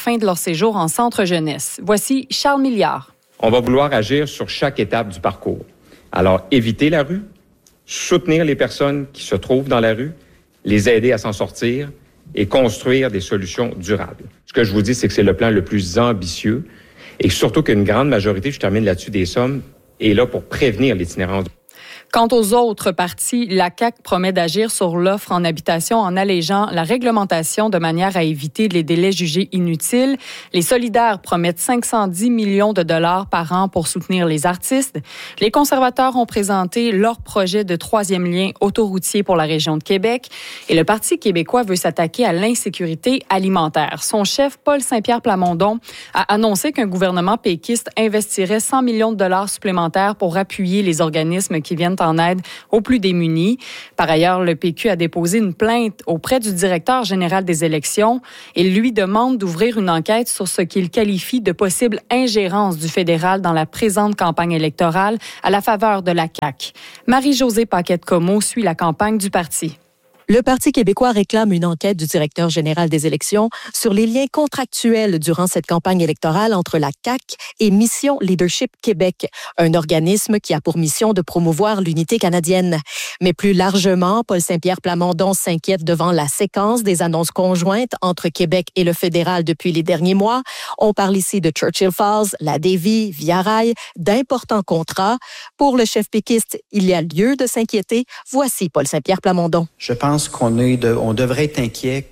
S10: fin de leur séjour en centre jeunesse. Voici Charles Milliard.
S11: On va vouloir agir sur chaque étape du parcours. Alors, éviter la rue, soutenir les personnes qui se trouvent dans la rue, les aider à s'en sortir et construire des solutions durables. Ce que je vous dis, c'est que c'est le plan le plus ambitieux et surtout qu'une grande majorité, je termine là-dessus, des sommes, est là pour prévenir l'itinérance.
S10: Quant aux autres partis, la C A Q promet d'agir sur l'offre en habitation en allégeant la réglementation de manière à éviter les délais jugés inutiles. Les solidaires promettent cinq cent dix millions de dollars par an pour soutenir les artistes. Les conservateurs ont présenté leur projet de troisième lien autoroutier pour la région de Québec. Et le Parti québécois veut s'attaquer à l'insécurité alimentaire. Son chef, Paul Saint-Pierre Plamondon, a annoncé qu'un gouvernement péquiste investirait cent millions de dollars supplémentaires pour appuyer les organismes qui viennent en aide aux plus démunis. Par ailleurs, le P Q a déposé une plainte auprès du directeur général des élections. Il lui demande d'ouvrir une enquête sur ce qu'il qualifie de possible ingérence du fédéral dans la présente campagne électorale à la faveur de la C A Q. Marie-Josée Paquette-Comeau suit la campagne du parti.
S12: Le Parti québécois réclame une enquête du directeur général des élections sur les liens contractuels durant cette campagne électorale entre la C A Q et Mission Leadership Québec, un organisme qui a pour mission de promouvoir l'unité canadienne. Mais plus largement, Paul Saint-Pierre Plamondon s'inquiète devant la séquence des annonces conjointes entre Québec et le fédéral depuis les derniers mois. On parle ici de Churchill Falls, la Davie, Via Rail, d'importants contrats. Pour le chef péquiste, il y a lieu de s'inquiéter. Voici Paul Saint-Pierre Plamondon.
S13: Je pense qu'on est de, on devrait être inquiet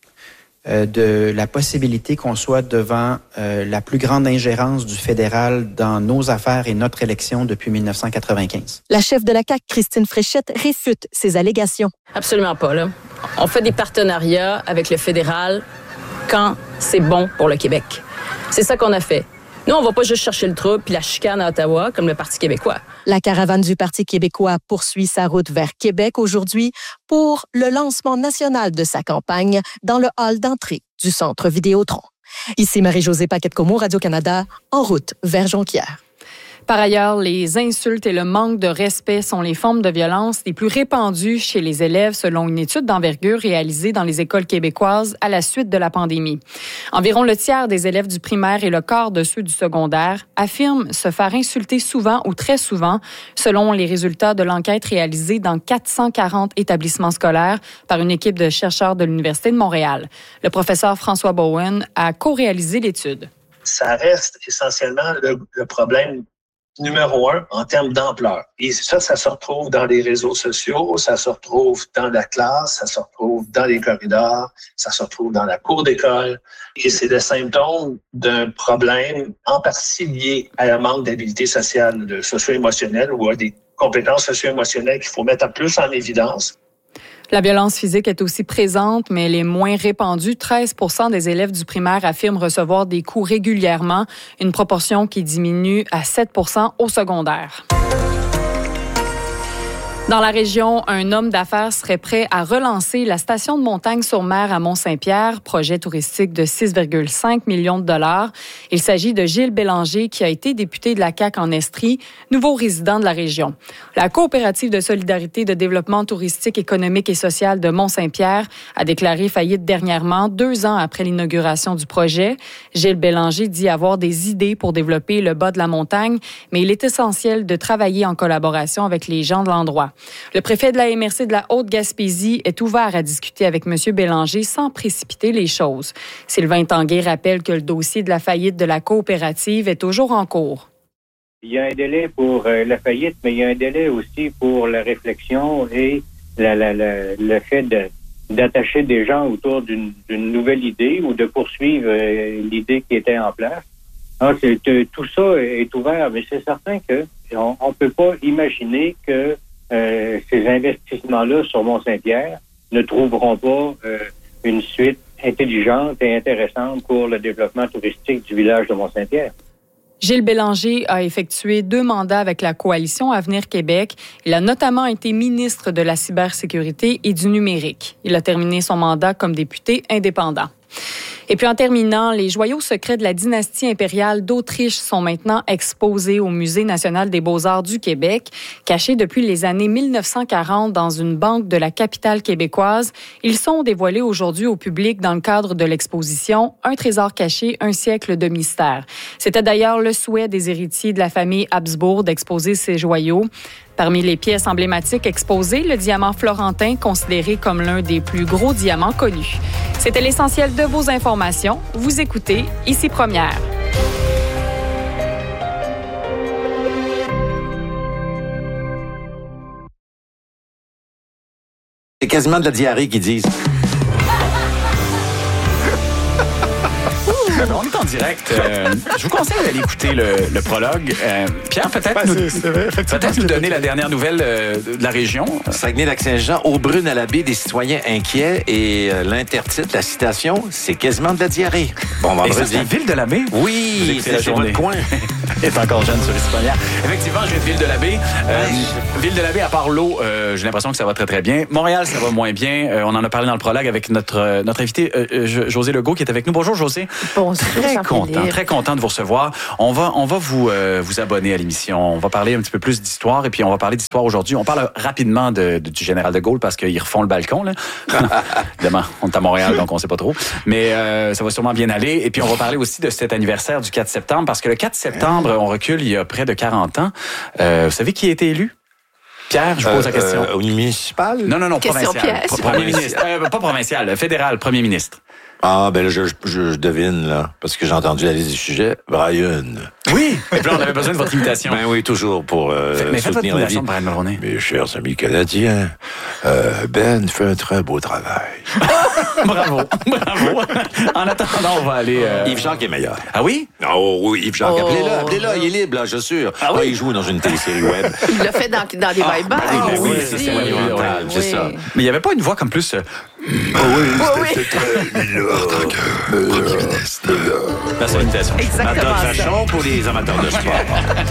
S13: euh, de la possibilité qu'on soit devant euh, la plus grande ingérence du fédéral dans nos affaires et notre élection depuis dix-neuf cent quatre-vingt-quinze.
S12: La chef de la C A Q, Christine Fréchette, réfute ces allégations.
S14: Absolument pas, là. On fait des partenariats avec le fédéral quand c'est bon pour le Québec. C'est ça qu'on a fait. Nous, on va pas juste chercher le trouble puis la chicane à Ottawa comme le Parti québécois.
S12: La caravane du Parti québécois poursuit sa route vers Québec aujourd'hui pour le lancement national de sa campagne dans le hall d'entrée du Centre Vidéotron. Ici Marie-Josée Paquette-Comeau, Radio-Canada, en route vers Jonquière.
S10: Par ailleurs, les insultes et le manque de respect sont les formes de violence les plus répandues chez les élèves selon une étude d'envergure réalisée dans les écoles québécoises à la suite de la pandémie. Environ le tiers des élèves du primaire et le quart de ceux du secondaire affirment se faire insulter souvent ou très souvent, selon les résultats de l'enquête réalisée dans quatre cent quarante établissements scolaires par une équipe de chercheurs de l'Université de Montréal. Le professeur François Bowen a co-réalisé l'étude.
S15: Ça reste essentiellement le, le problème numéro un en termes d'ampleur. Et ça, ça se retrouve dans les réseaux sociaux, ça se retrouve dans la classe, ça se retrouve dans les corridors, ça se retrouve dans la cour d'école. Et c'est le symptôme d'un problème en partie lié à un manque d'habileté sociale, de socio-émotionnelle ou à des compétences socio-émotionnelles qu'il faut mettre plus en évidence.
S10: La violence physique est aussi présente, mais elle est moins répandue. treize pour cent des élèves du primaire affirment recevoir des coups régulièrement, une proportion qui diminue à sept pour cent au secondaire. Dans la région, un homme d'affaires serait prêt à relancer la station de montagne-sur-mer à Mont-Saint-Pierre, projet touristique de six virgule cinq millions de dollars. Il s'agit de Gilles Bélanger, qui a été député de la C A Q en Estrie, nouveau résident de la région. La coopérative de solidarité de développement touristique, économique et social de Mont-Saint-Pierre a déclaré faillite dernièrement, deux ans après l'inauguration du projet. Gilles Bélanger dit avoir des idées pour développer le bas de la montagne, mais il est essentiel de travailler en collaboration avec les gens de l'endroit. Le préfet de la M R C de la Haute-Gaspésie est ouvert à discuter avec M. Bélanger sans précipiter les choses. Sylvain Tanguay rappelle que le dossier de la faillite de la coopérative est toujours en cours.
S16: Il y a un délai pour euh, la faillite, mais il y a un délai aussi pour la réflexion et la, la, la, le fait de, d'attacher des gens autour d'une, d'une nouvelle idée ou de poursuivre euh, l'idée qui était en place. Alors, c'est, euh, tout ça est ouvert, mais c'est certain que on ne peut pas imaginer que Euh, ces investissements-là sur Mont-Saint-Pierre ne trouveront pas euh, une suite intelligente et intéressante pour le développement touristique du village de Mont-Saint-Pierre.
S10: Gilles Bélanger a effectué deux mandats avec la Coalition Avenir Québec. Il a notamment été ministre de la cybersécurité et du numérique. Il a terminé son mandat comme député indépendant. Et puis en terminant, les joyaux secrets de la dynastie impériale d'Autriche sont maintenant exposés au Musée national des beaux-arts du Québec. Cachés depuis les années mille neuf cent quarante dans une banque de la capitale québécoise, ils sont dévoilés aujourd'hui au public dans le cadre de l'exposition « Un trésor caché, un siècle de mystère ». C'était d'ailleurs le souhait des héritiers de la famille Habsbourg d'exposer ces joyaux. Parmi les pièces emblématiques exposées, le diamant florentin, considéré comme l'un des plus gros diamants connus. C'était l'essentiel de vos informations. Vous écoutez Ici Première.
S17: C'est quasiment de la diarrhée qu'ils disent.
S9: On est en direct. Euh, je vous conseille d'aller écouter le, le prologue. Euh, Pierre, peut-être
S18: ben,
S9: nous,
S18: c'est, c'est vrai,
S9: peut-être nous donner la dernière nouvelle euh, de la région.
S17: Saguenay-Lac-Saint-Jean, Aubrune à la baie, des citoyens inquiets. Et euh, l'intertitre, la citation, c'est quasiment de la diarrhée. Bon vendredi.
S9: Et ça, c'est la ville de la baie?
S17: Oui, c'est, c'est votre coin.
S9: est encore jeune sur les citoyens. Effectivement, je viens de Ville de la baie. Euh, Ville de la baie, à part l'eau, euh, j'ai l'impression que ça va très, très bien. Montréal, ça va moins bien. Euh, on en a parlé dans le prologue avec notre, euh, notre invité euh, José Legault qui est avec nous. Bonjour, José.
S5: Bonjour.
S9: Très content, très content de vous recevoir. On va, on va vous, euh, vous abonner à l'émission. On va parler un petit peu plus d'histoire et puis on va parler d'histoire aujourd'hui. On parle rapidement de, de, du général de Gaulle parce qu'ils refont le balcon, là. Demain, on est à Montréal, donc on sait pas trop. Mais euh, ça va sûrement bien aller. Et puis on va parler aussi de cet anniversaire du quatre septembre parce que le quatre septembre, on recule il y a près de quarante ans. Euh, vous savez qui a été élu? Pierre, je vous pose la question.
S17: Euh, au municipal?
S9: Non, non, non,
S5: question
S9: provincial.
S5: piège.
S9: Premier ministre. Euh, pas provincial, fédéral, premier ministre.
S17: Ah, ben là, je, je, je devine, là, parce que j'ai entendu la liste du sujet. Brian.
S9: Oui! Et puis là, on avait besoin de votre imitation.
S17: Ben oui, toujours pour euh,
S9: Fait, mais faites votre
S17: soutenir la vie.
S9: imitation de Brian Mulroney.
S17: Mes chers amis canadiens, euh, Ben fait un très beau travail.
S9: Bravo, bravo. En attendant, on va aller... Euh...
S17: Yves-Jacques est meilleur.
S9: Ah oui?
S17: Oh oui, Yves-Jacques.
S5: Oh.
S17: Appelez-le, appelez-le, il est libre, là, je suis sûr.
S9: Ah oui?
S17: Ah, il joue dans une télésérie web.
S5: Il l'a fait dans, dans des bye-bye.
S17: Ah,
S9: ben
S17: oui,
S9: oui,
S17: c'est
S9: c'est
S17: monumental,
S9: oui,
S17: c'est
S5: oui.
S17: ça.
S9: Mais il n'y avait pas une voix comme plus... Euh...
S17: Oh oui,
S5: oui.
S17: c'était le premier ministre.
S9: La salutation.
S5: Exactement
S17: Matin de
S5: ça.
S17: Vachon pour les amateurs de sport.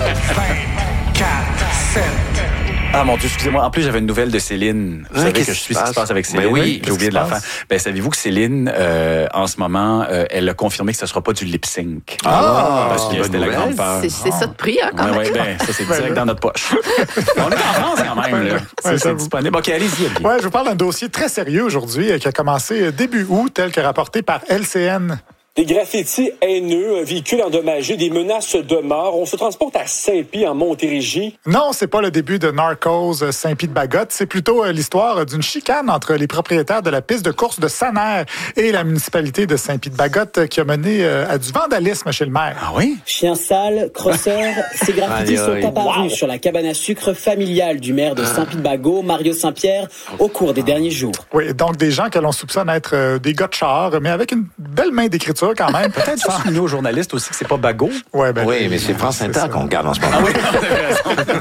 S9: Ah mon Dieu, excusez-moi. En plus, j'avais une nouvelle de Céline. Vous
S17: Ouais,
S9: savez
S17: qu'est-ce
S9: que je
S17: qui
S9: suis
S17: se
S9: ce qui se
S17: passe?
S9: passe avec
S17: Ben
S9: Céline.
S17: oui,
S9: J'ai oublié de la
S17: qu'est-ce
S9: fin.
S17: qui se
S9: Ben, savez-vous que Céline, euh, en ce moment, euh, elle a confirmé que ce ne sera pas du lip-sync.
S17: Ah,
S9: Parce que
S17: bonne
S9: c'était la
S17: nouvelle.
S9: grande peur.
S5: C'est, c'est ça de prix, hein, quand
S9: Ouais,
S5: même.
S9: ouais, ben, ça, c'est direct dans notre poche. On est en France quand même, là. C'est,
S18: Ouais,
S9: c'est
S18: ça,
S9: disponible. OK, allez-y, Olivier.
S18: Ouais, je vous parle d'un dossier très sérieux aujourd'hui euh, qui a commencé début août, tel que rapporté par L C N.
S19: Des graffitis haineux, un véhicule endommagé, des menaces de mort. On se transporte à Saint-Pie, en Montérégie.
S18: Non, c'est pas le début de Narcos euh, Saint-Pie-de-Bagotte. C'est plutôt euh, l'histoire d'une chicane entre les propriétaires de la piste de course de Saner et la municipalité de Saint-Pie-de-Bagotte euh, qui a mené euh, à du vandalisme chez le maire.
S9: Ah oui?
S19: Chien sale, crosseur, ces graffitis
S17: Aïe, aïe.
S19: sont apparus sur la cabane à sucre familiale du maire de Saint-Pie-de-Bagot, Mario Saint-Pierre, au cours des derniers jours.
S18: Oui, donc des gens que l'on soupçonne être euh, des gars de char, mais avec une belle main d'écriture quand même.
S9: Peut-être juste souligner aux journalistes aussi que c'est pas Bagot.
S18: Ouais, ben,
S17: Oui, mais c'est France Inter qu'on regarde en ce moment.
S9: Ah oui, vous avez raison.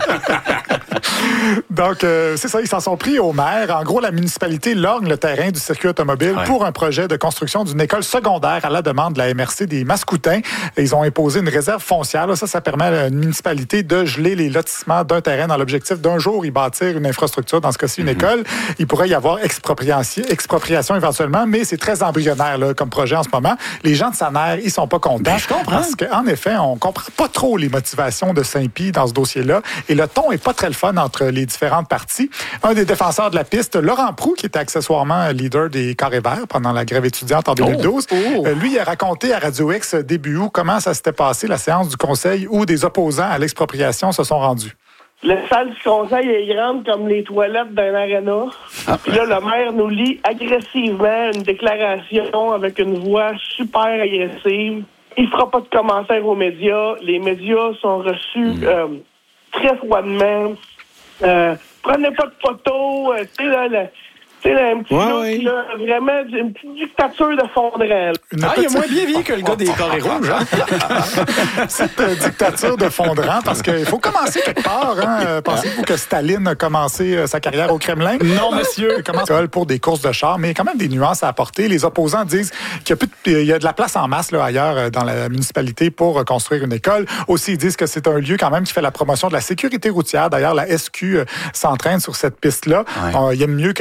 S18: Donc, euh, c'est ça, ils s'en sont pris au maire. En gros, la municipalité lorgne le terrain du circuit automobile
S9: Ouais.
S18: pour un projet de construction d'une école secondaire à la demande de la M R C des Mascoutins. Et ils ont imposé une réserve foncière. Là, ça, ça permet à une municipalité de geler les lotissements d'un terrain dans l'objectif d'un jour y bâtir une infrastructure, dans ce cas-ci une
S9: Mm-hmm.
S18: école. Il pourrait y avoir expropriation, expropriation éventuellement, mais c'est très embryonnaire là, comme projet en ce moment. Les gens de Saner, ils sont pas contents.
S9: Ben, je comprends.
S18: Parce qu'en effet, on comprend pas trop les motivations de Saint-Pie dans ce dossier-là. Et le ton est pas très le fun entre les différentes parties. Un des défenseurs de la piste, Laurent Proulx, qui était accessoirement leader des Carrés Verts pendant la grève étudiante en deux mille douze,
S9: Oh. Oh.
S18: euh, lui, il a raconté à Radio X début août comment ça s'était passé, la séance du conseil où des opposants à l'expropriation se sont rendus.
S20: La salle du conseil est grande comme les toilettes d'un aréna. Puis là, le maire nous lit agressivement une déclaration avec une voix super agressive. Il fera pas de commentaires aux médias. Les médias sont reçus euh, très froidement. Euh, prenez pas de photos. Euh, tu sais, là, le- tu sais, là, un petit
S17: Ouais,
S20: look,
S17: ouais.
S20: là, vraiment une petite dictature de fondrent. là.
S18: Une
S9: Ah, il est
S18: petite-
S9: moins bien vieilli que le gars des carrés rouges, hein?
S18: Cette euh, dictature de fondrant, parce qu'il faut commencer quelque part. Hein. Euh, Pensez-vous que Staline a commencé euh, sa carrière au Kremlin?
S9: Non, monsieur.
S18: Il commence pour des courses de chars, mais il y a quand même des nuances à apporter. Les opposants disent qu'il y a, plus de, il y a de la place en masse là, ailleurs euh, dans la municipalité pour euh, construire une école. Aussi, ils disent que c'est un lieu quand même qui fait la promotion de la sécurité routière. D'ailleurs, la S Q euh, s'entraîne sur cette piste-là.
S9: Ouais.
S18: Euh, il aime mieux que les gens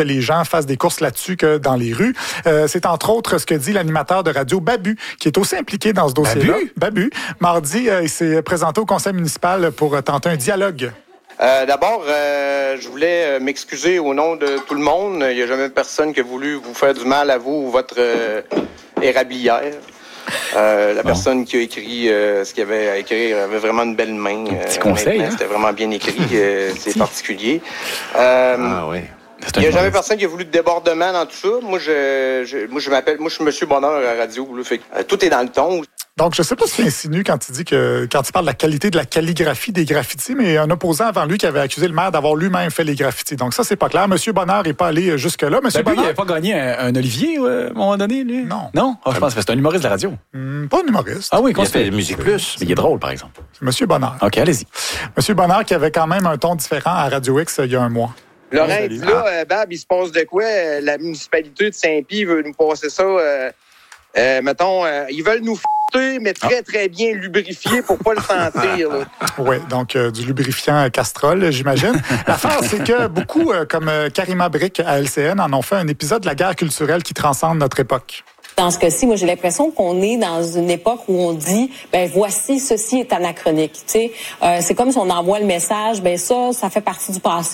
S18: fassent des courses là-dessus que dans les rues. Euh, c'est entre autres ce que dit l'animateur de radio Babu, qui est aussi impliqué dans ce dossier-là.
S9: Babu?
S18: Babu. Mardi, euh, il s'est présenté au conseil municipal pour tenter un dialogue.
S21: Euh, d'abord, euh, je voulais m'excuser au nom de tout le monde. Il n'y a jamais personne qui a voulu vous faire du mal à vous ou votre euh, érablière. Euh, la bon. personne qui a écrit euh, ce qu'il avait à écrire avait vraiment une belle main.
S9: Un petit euh, conseil, hein?
S21: C'était vraiment bien écrit. Euh, c'est particulier. Euh, ah oui. Il n'y a jamais personne qui a voulu de débordement dans tout ça. Moi, je, je, moi, je m'appelle, moi, je suis Monsieur Bonheur à la radio. Là, fait, euh, tout est dans le ton.
S18: Donc, je ne sais pas ce qu'il insinue quand il dit que, quand il parle de la qualité de la calligraphie des graffitis, mais un opposant avant lui qui avait accusé le maire d'avoir lui-même fait les graffitis. Donc, ça, c'est pas clair. Monsieur Bonheur n'est pas allé jusque-là. Monsieur
S9: ben,
S18: Bonheur.
S9: Lui, il n'avait pas gagné un, un Olivier, euh, à un moment donné, lui?
S18: Non.
S9: Non? Oh, je pense que c'est un humoriste de la radio.
S18: Hum, pas un humoriste.
S9: Ah oui,
S17: il a fait Musique Plus.
S9: Mais il est drôle, par exemple.
S18: C'est Monsieur Bonheur.
S9: OK, allez-y.
S18: Monsieur Bonheur qui avait quand même un ton différent à Radio X il y a un mois.
S21: Laurent, dit là, euh, Bab, il se passe de quoi? Euh, la municipalité de Saint-Pie veut nous passer ça. Euh, euh, mettons, euh, ils veulent nous f***er, mais très, très bien lubrifier pour pas le sentir.
S18: Oui, donc euh, du lubrifiant Castrol, j'imagine. L'affaire, c'est que beaucoup, euh, comme euh, Karima Brick à L C N, en ont fait un épisode de la guerre culturelle qui transcende notre époque.
S22: Dans ce cas-ci, moi, j'ai l'impression qu'on est dans une époque où on dit, ben voici, ceci est anachronique. Tu sais, euh, c'est comme si on envoie le message, ben ça, ça fait partie du passé.